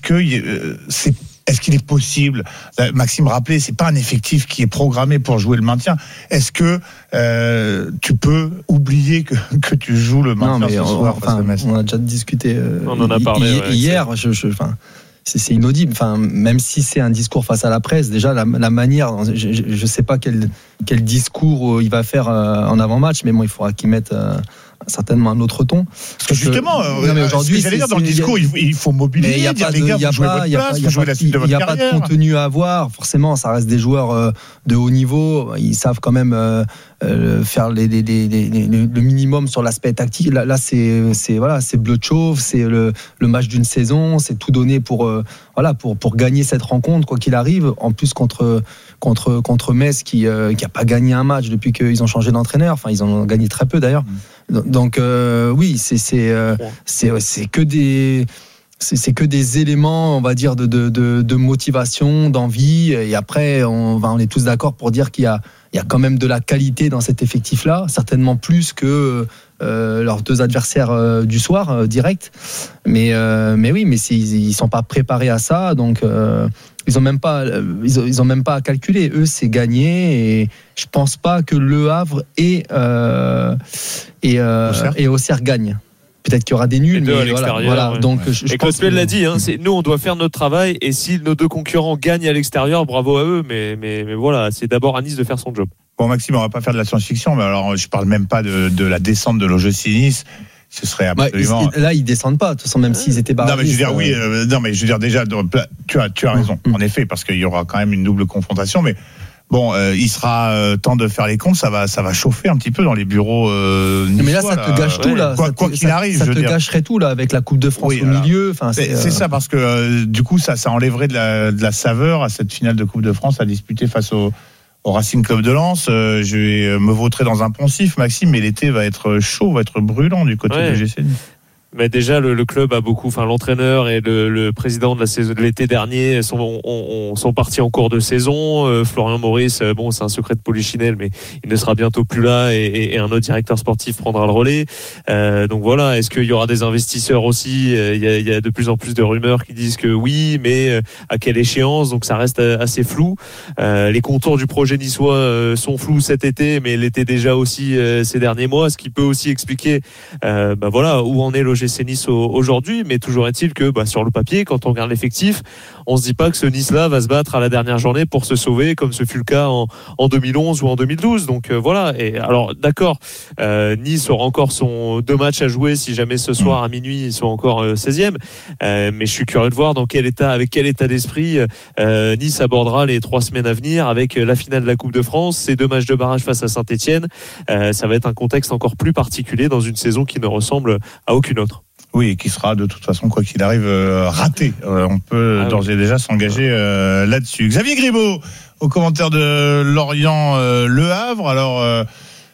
qu'il est possible, Maxime rappelait, c'est pas un effectif qui est programmé pour jouer le maintien. Est-ce que tu peux oublier que tu joues le maintien ce soir face à Metz ? On a déjà discuté on en a parlé, hier. C'est inaudible. Enfin, même si c'est un discours face à la presse, déjà la manière, je sais pas quel discours il va faire en avant-match, mais bon, il faudra qu'il mette certainement un autre ton. Parce que justement, aujourd'hui, j'allais dire dans le discours, il faut mobiliser, dire les gars, vous jouez votre place, vous jouez la suite de votre carrière. Il n'y a pas de contenu à avoir. Forcément, ça reste des joueurs de haut niveau. Ils savent quand même faire le minimum sur l'aspect tactique. Là, c'est bleu de chauve, c'est le match d'une saison, c'est tout donné pour gagner cette rencontre, quoi qu'il arrive. En plus, contre Metz, qui a pas gagné un match depuis qu'ils ont changé d'entraîneur. Enfin, ils en ont gagné très peu d'ailleurs. Donc oui, c'est que des éléments, on va dire, de motivation, d'envie. Et après, on est tous d'accord pour dire qu'il y a quand même de la qualité dans cet effectif-là, certainement plus que leurs deux adversaires du soir direct. Mais ils sont pas préparés à ça, donc ils ont même pas à calculer. Eux, c'est gagner, et je pense pas que Le Havre et Auxerre gagnent. Peut-être qu'il y aura des nuls, mais voilà. Ouais. Donc, et Claude Puel l'a dit, nous on doit faire notre travail, et si nos deux concurrents gagnent à l'extérieur, bravo à eux, mais voilà, c'est d'abord à Nice de faire son job. Bon, Maxime, on va pas faire de la science-fiction, mais alors je parle même pas de la descente de l'OGC Nice. Ce serait absolument. Là, ils descendent pas, de toute façon, même s'ils étaient barrés. Non, mais je veux dire, oui, mais je veux dire, déjà, tu as raison, en effet, parce qu'il y aura quand même une double confrontation, mais bon, il sera temps de faire les comptes, ça va chauffer un petit peu dans les bureaux niçois. Mais là, ça te gâche tout, là. Quoi qu'il arrive, ça te gâcherait tout, là, avec la Coupe de France au milieu. Enfin, c'est ça, parce que du coup, ça enlèverait de la saveur à cette finale de Coupe de France à disputer face au Racing Club de Lens. Je vais me vautrer dans un poncif, Maxime, mais l'été va être chaud, va être brûlant du côté du GC Nice. Mais déjà le club a beaucoup, l'entraîneur et le président de la saison de l'été dernier sont partis en cours de saison. Florian Maurice, c'est un secret de polichinelle, mais il ne sera bientôt plus là, et un autre directeur sportif prendra le relais. Donc voilà, est-ce qu'il y aura des investisseurs aussi ? Il y a de plus en plus de rumeurs qui disent que oui, mais à quelle échéance ? Donc ça reste assez flou. Les contours du projet niçois sont flous cet été, mais l'étaient déjà aussi ces derniers mois, ce qui peut aussi expliquer où en est l'OGC Nice aujourd'hui, mais toujours est-il que sur le papier, quand on regarde l'effectif, on se dit pas que ce Nice-là va se battre à la dernière journée pour se sauver, comme ce fut le cas en 2011 ou en 2012. Donc voilà. Et alors d'accord, Nice aura encore son 2 matchs à jouer si jamais ce soir à minuit ils sont encore 16e. Mais je suis curieux de voir avec quel état d'esprit Nice abordera les 3 semaines à venir, avec la finale de la Coupe de France, ces 2 matchs de barrage face à Saint-Etienne. Ça va être un contexte encore plus particulier dans une saison qui ne ressemble à aucune autre. Oui, et qui sera de toute façon, quoi qu'il arrive, raté. On peut d'ores et déjà s'engager là-dessus. Xavier Grimaud, au commentaire de Lorient Le Havre. Alors,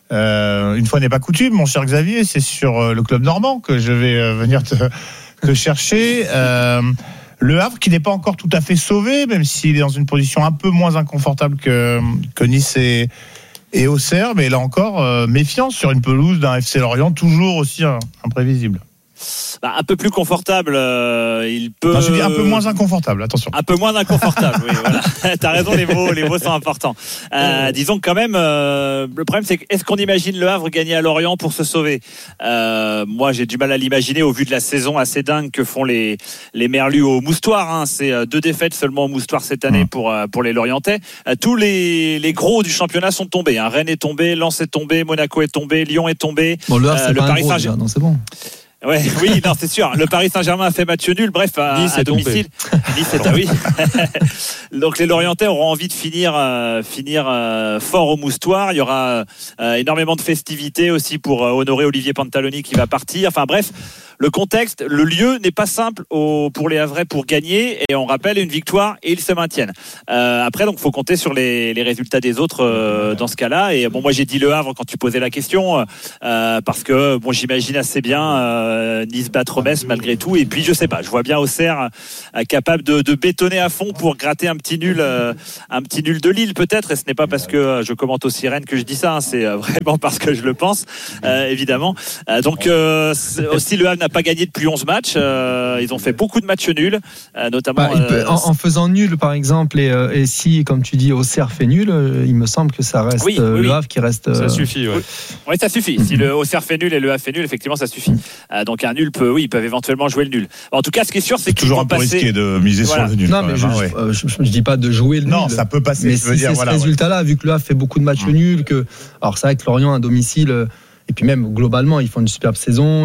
une fois n'est pas coutume, mon cher Xavier, c'est sur le club normand que je vais venir te chercher. Le Havre qui n'est pas encore tout à fait sauvé, même s'il est dans une position un peu moins inconfortable que Nice et Auxerre, mais là encore, méfiance sur une pelouse d'un FC Lorient toujours aussi imprévisible. Un peu plus confortable, il peut. Non, je dis un peu moins inconfortable, attention. Un peu moins inconfortable, oui, voilà. T'as raison, les mots sont importants. Disons quand même, le problème c'est est-ce qu'on imagine le Havre gagner à Lorient pour se sauver? Moi, j'ai du mal à l'imaginer au vu de la saison assez dingue que font les Merlus au Moustoir. Hein. C'est 2 défaites seulement au Moustoir cette année pour les Lorientais. Tous les gros du championnat sont tombés. Hein. Rennes est tombé, Lens est tombé, Monaco est tombé, Lyon est tombé. Bon, le Havre, c'est pas Paris un gros déjà, non, c'est bon. Ouais, oui, non, c'est sûr. Le Paris Saint-Germain a fait match nul. Bref, à domicile. Nice est oui. Donc les Lorientais auront envie de finir fort au Moustoir. Il y aura énormément de festivités aussi pour honorer Olivier Pantaloni qui va partir. Enfin bref, le contexte, le lieu n'est pas simple pour les Havrais pour gagner. Et on rappelle une victoire et ils se maintiennent. Après, donc, faut compter sur les résultats des autres dans ce cas-là. Et bon, moi j'ai dit le Havre quand tu posais la question parce que bon, j'imagine assez bien. Nice battre Metz malgré tout, et puis je sais pas, je vois bien Auxerre capable de bétonner à fond pour gratter un petit nul de Lille peut-être, et ce n'est pas parce que je commente aussi Rennes que je dis ça, hein, c'est vraiment parce que je le pense, évidemment. Donc aussi le Havre n'a pas gagné depuis 11 matchs, ils ont fait beaucoup de matchs nuls, notamment en faisant nul par exemple, et si comme tu dis Auxerre fait nul, il me semble que ça reste le Havre qui reste. Ça suffit, ouais. Oui, ça suffit. Si le Auxerre fait nul et le Havre fait nul, effectivement ça suffit. Donc un nul ils peuvent éventuellement jouer le nul. En tout cas, ce qui est sûr, c'est qu'ils toujours vont un peu passer... risqué de miser sur le nul. Non, mais je dis pas de jouer le nul. Non, ça peut passer. Mais si c'est ce résultat-là, vu que le Havre fait beaucoup de matchs nuls, alors c'est vrai que Lorient à domicile, et puis même globalement, ils font une superbe saison.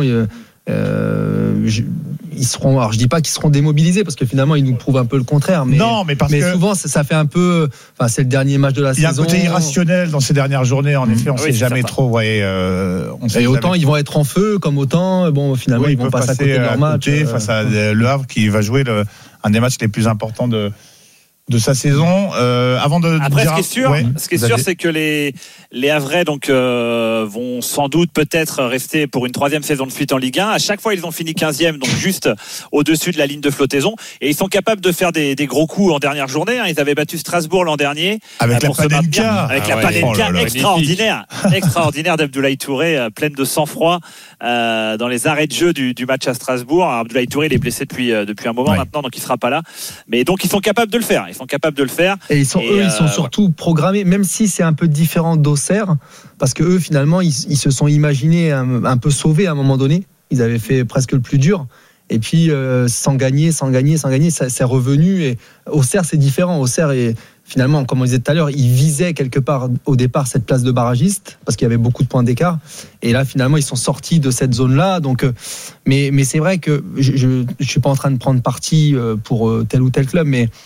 Ils seront, alors je dis pas qu'ils seront démobilisés parce que finalement ils nous prouvent un peu le contraire, mais souvent ça fait un peu, enfin c'est le dernier match de la saison. Il y a un côté irrationnel dans ces dernières journées, en effet, on sait jamais trop. Et autant ils vont être en feu, comme autant bon finalement ils vont passer à côté de leur match face à Le Havre qui va jouer un des matchs les plus importants de sa saison. Avant de après, dire... ce qui est sûr, c'est que les Havrais donc vont sans doute peut-être rester pour une 3e saison de suite en Ligue 1. À chaque fois, ils ont fini 15e, donc juste au-dessus de la ligne de flottaison, et ils sont capables de faire des gros coups en dernière journée. Hein. Ils avaient battu Strasbourg l'an dernier avec la Panenka, avec la Panenka extraordinaire d'Abdoulaye Touré, pleine de sang-froid dans les arrêts de jeu du match à Strasbourg. Alors, Abdoulaye Touré, il est blessé depuis un moment maintenant, donc il sera pas là. Mais donc ils sont capables de le faire. Et ils sont surtout programmés, même si c'est un peu différent d'Auxerre, parce que eux finalement ils se sont imaginés un peu sauvés à un moment donné. Ils avaient fait presque le plus dur. Et puis sans gagner, ça c'est revenu. Et Auxerre c'est différent. Auxerre est finalement, comme on disait tout à l'heure, ils visaient quelque part au départ cette place de barragiste parce qu'il y avait beaucoup de points d'écart. Et là finalement ils sont sortis de cette zone-là. Donc, mais c'est vrai que je suis pas en train de prendre parti pour tel ou tel club, mais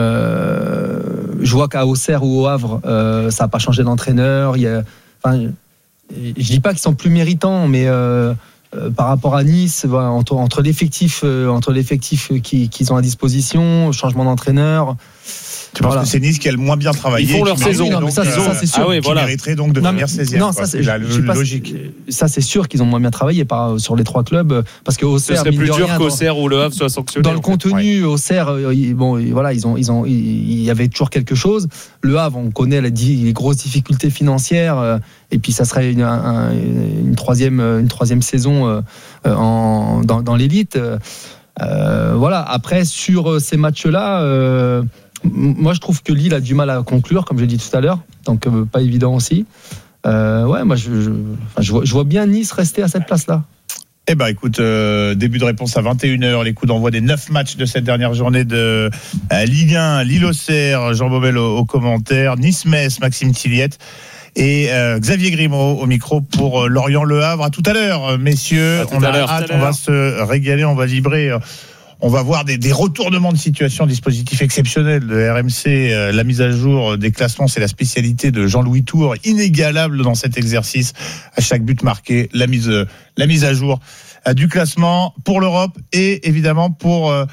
je vois qu'à Auxerre ou au Havre, ça n'a pas changé d'entraîneur. Je dis pas qu'ils sont plus méritants, mais par rapport à Nice, entre l'effectif qu'ils ont à disposition, changement d'entrepreneur. Tu penses que c'est Nice qui a le moins bien travaillé? Ils font leur saison. Non, mais ça c'est sûr. Qui mériterait donc de finir 16e. Non, ça c'est logique. Ça c'est sûr qu'ils ont moins bien travaillé sur les 3 clubs, parce que Auxerre, ce serait plus dur qu'Auxerre ou le Havre soit sanctionné. Dans le contenu, Auxerre, il y avait toujours quelque chose. Le Havre, on connaît les grosses difficultés financières, et puis ça serait une troisième saison dans l'élite. Après sur ces matchs-là. Moi, je trouve que Lille a du mal à conclure, comme je l'ai dit tout à l'heure, donc pas évident aussi. Moi, je vois bien Nice rester à cette place-là. Eh ben, écoute, début de réponse à 21h, les coups d'envoi des 9 matchs de cette dernière journée de Ligue 1, Lille-Auxerre, Jean Bobel au commentaire, Nice-Metz, Maxime Tilliette et Xavier Grimaud au micro pour Lorient-Le Havre. À tout à l'heure, messieurs. On va se régaler, on va vibrer. On va voir des retournements de situation, dispositif exceptionnel de RMC, la mise à jour des classements, c'est la spécialité de Jean-Louis Tour, inégalable dans cet exercice. À chaque but marqué, la mise à jour du classement pour l'Europe et évidemment pour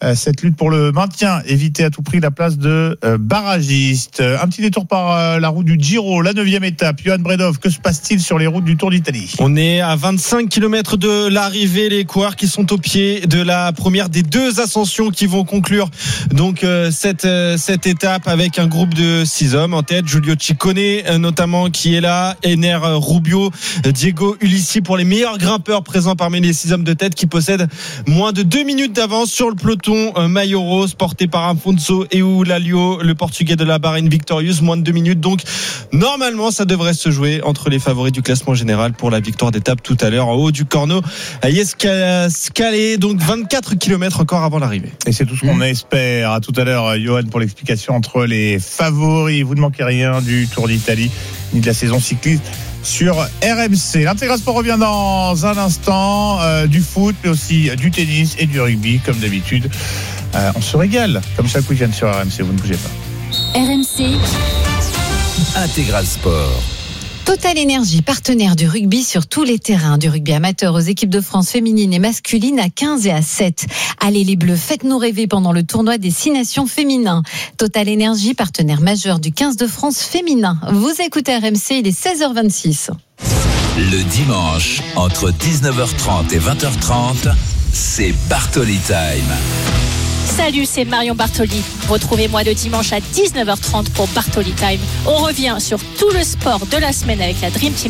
cette lutte pour le maintien, éviter à tout prix la place de barragiste. Un petit détour par la route du Giro, la 9e étape. Johan Bredov, que se passe-t-il sur les routes du Tour d'Italie? On est à 25 km de l'arrivée, les coureurs qui sont au pied de la première des 2 ascensions qui vont conclure donc cette étape avec un groupe de 6 hommes en tête. Giulio Ciccone notamment qui est là, Ener Rubio, Diego Ulissi pour les meilleurs grimpeurs présents parmi les 6 hommes de tête qui possèdent moins de 2 minutes d'avance sur le peloton maillot rose porté par Afonso Eulalio, le portugais de la Bahreïn Victorious, moins de 2 minutes. Donc normalement ça devrait se jouer entre les favoris du classement général pour la victoire d'étape tout à l'heure en haut du Corno à Iescalé, donc 24 km encore avant l'arrivée. Et c'est tout ce qu'on espère. À tout à l'heure, Johan, pour l'explication entre les favoris. Vous ne manquez rien du Tour d'Italie ni de la saison cycliste sur RMC. L'Intégral Sport revient dans un instant. Du foot, mais aussi du tennis et du rugby, comme d'habitude. On se régale, comme chaque week-end sur RMC. Vous ne bougez pas. RMC Intégral Sport. Total Énergie, partenaire du rugby sur tous les terrains, du rugby amateur aux équipes de France féminines et masculines à 15 et à 7. Allez les Bleus, faites-nous rêver pendant le tournoi des 6 nations féminins. Total Énergie, partenaire majeur du 15 de France féminin. Vous écoutez RMC, il est 16h26. Le dimanche, entre 19h30 et 20h30, c'est Bartoli Time. Salut, c'est Marion Bartoli. Retrouvez-moi le dimanche à 19h30 pour Bartoli Time. On revient sur tout le sport de la semaine avec la Dream Team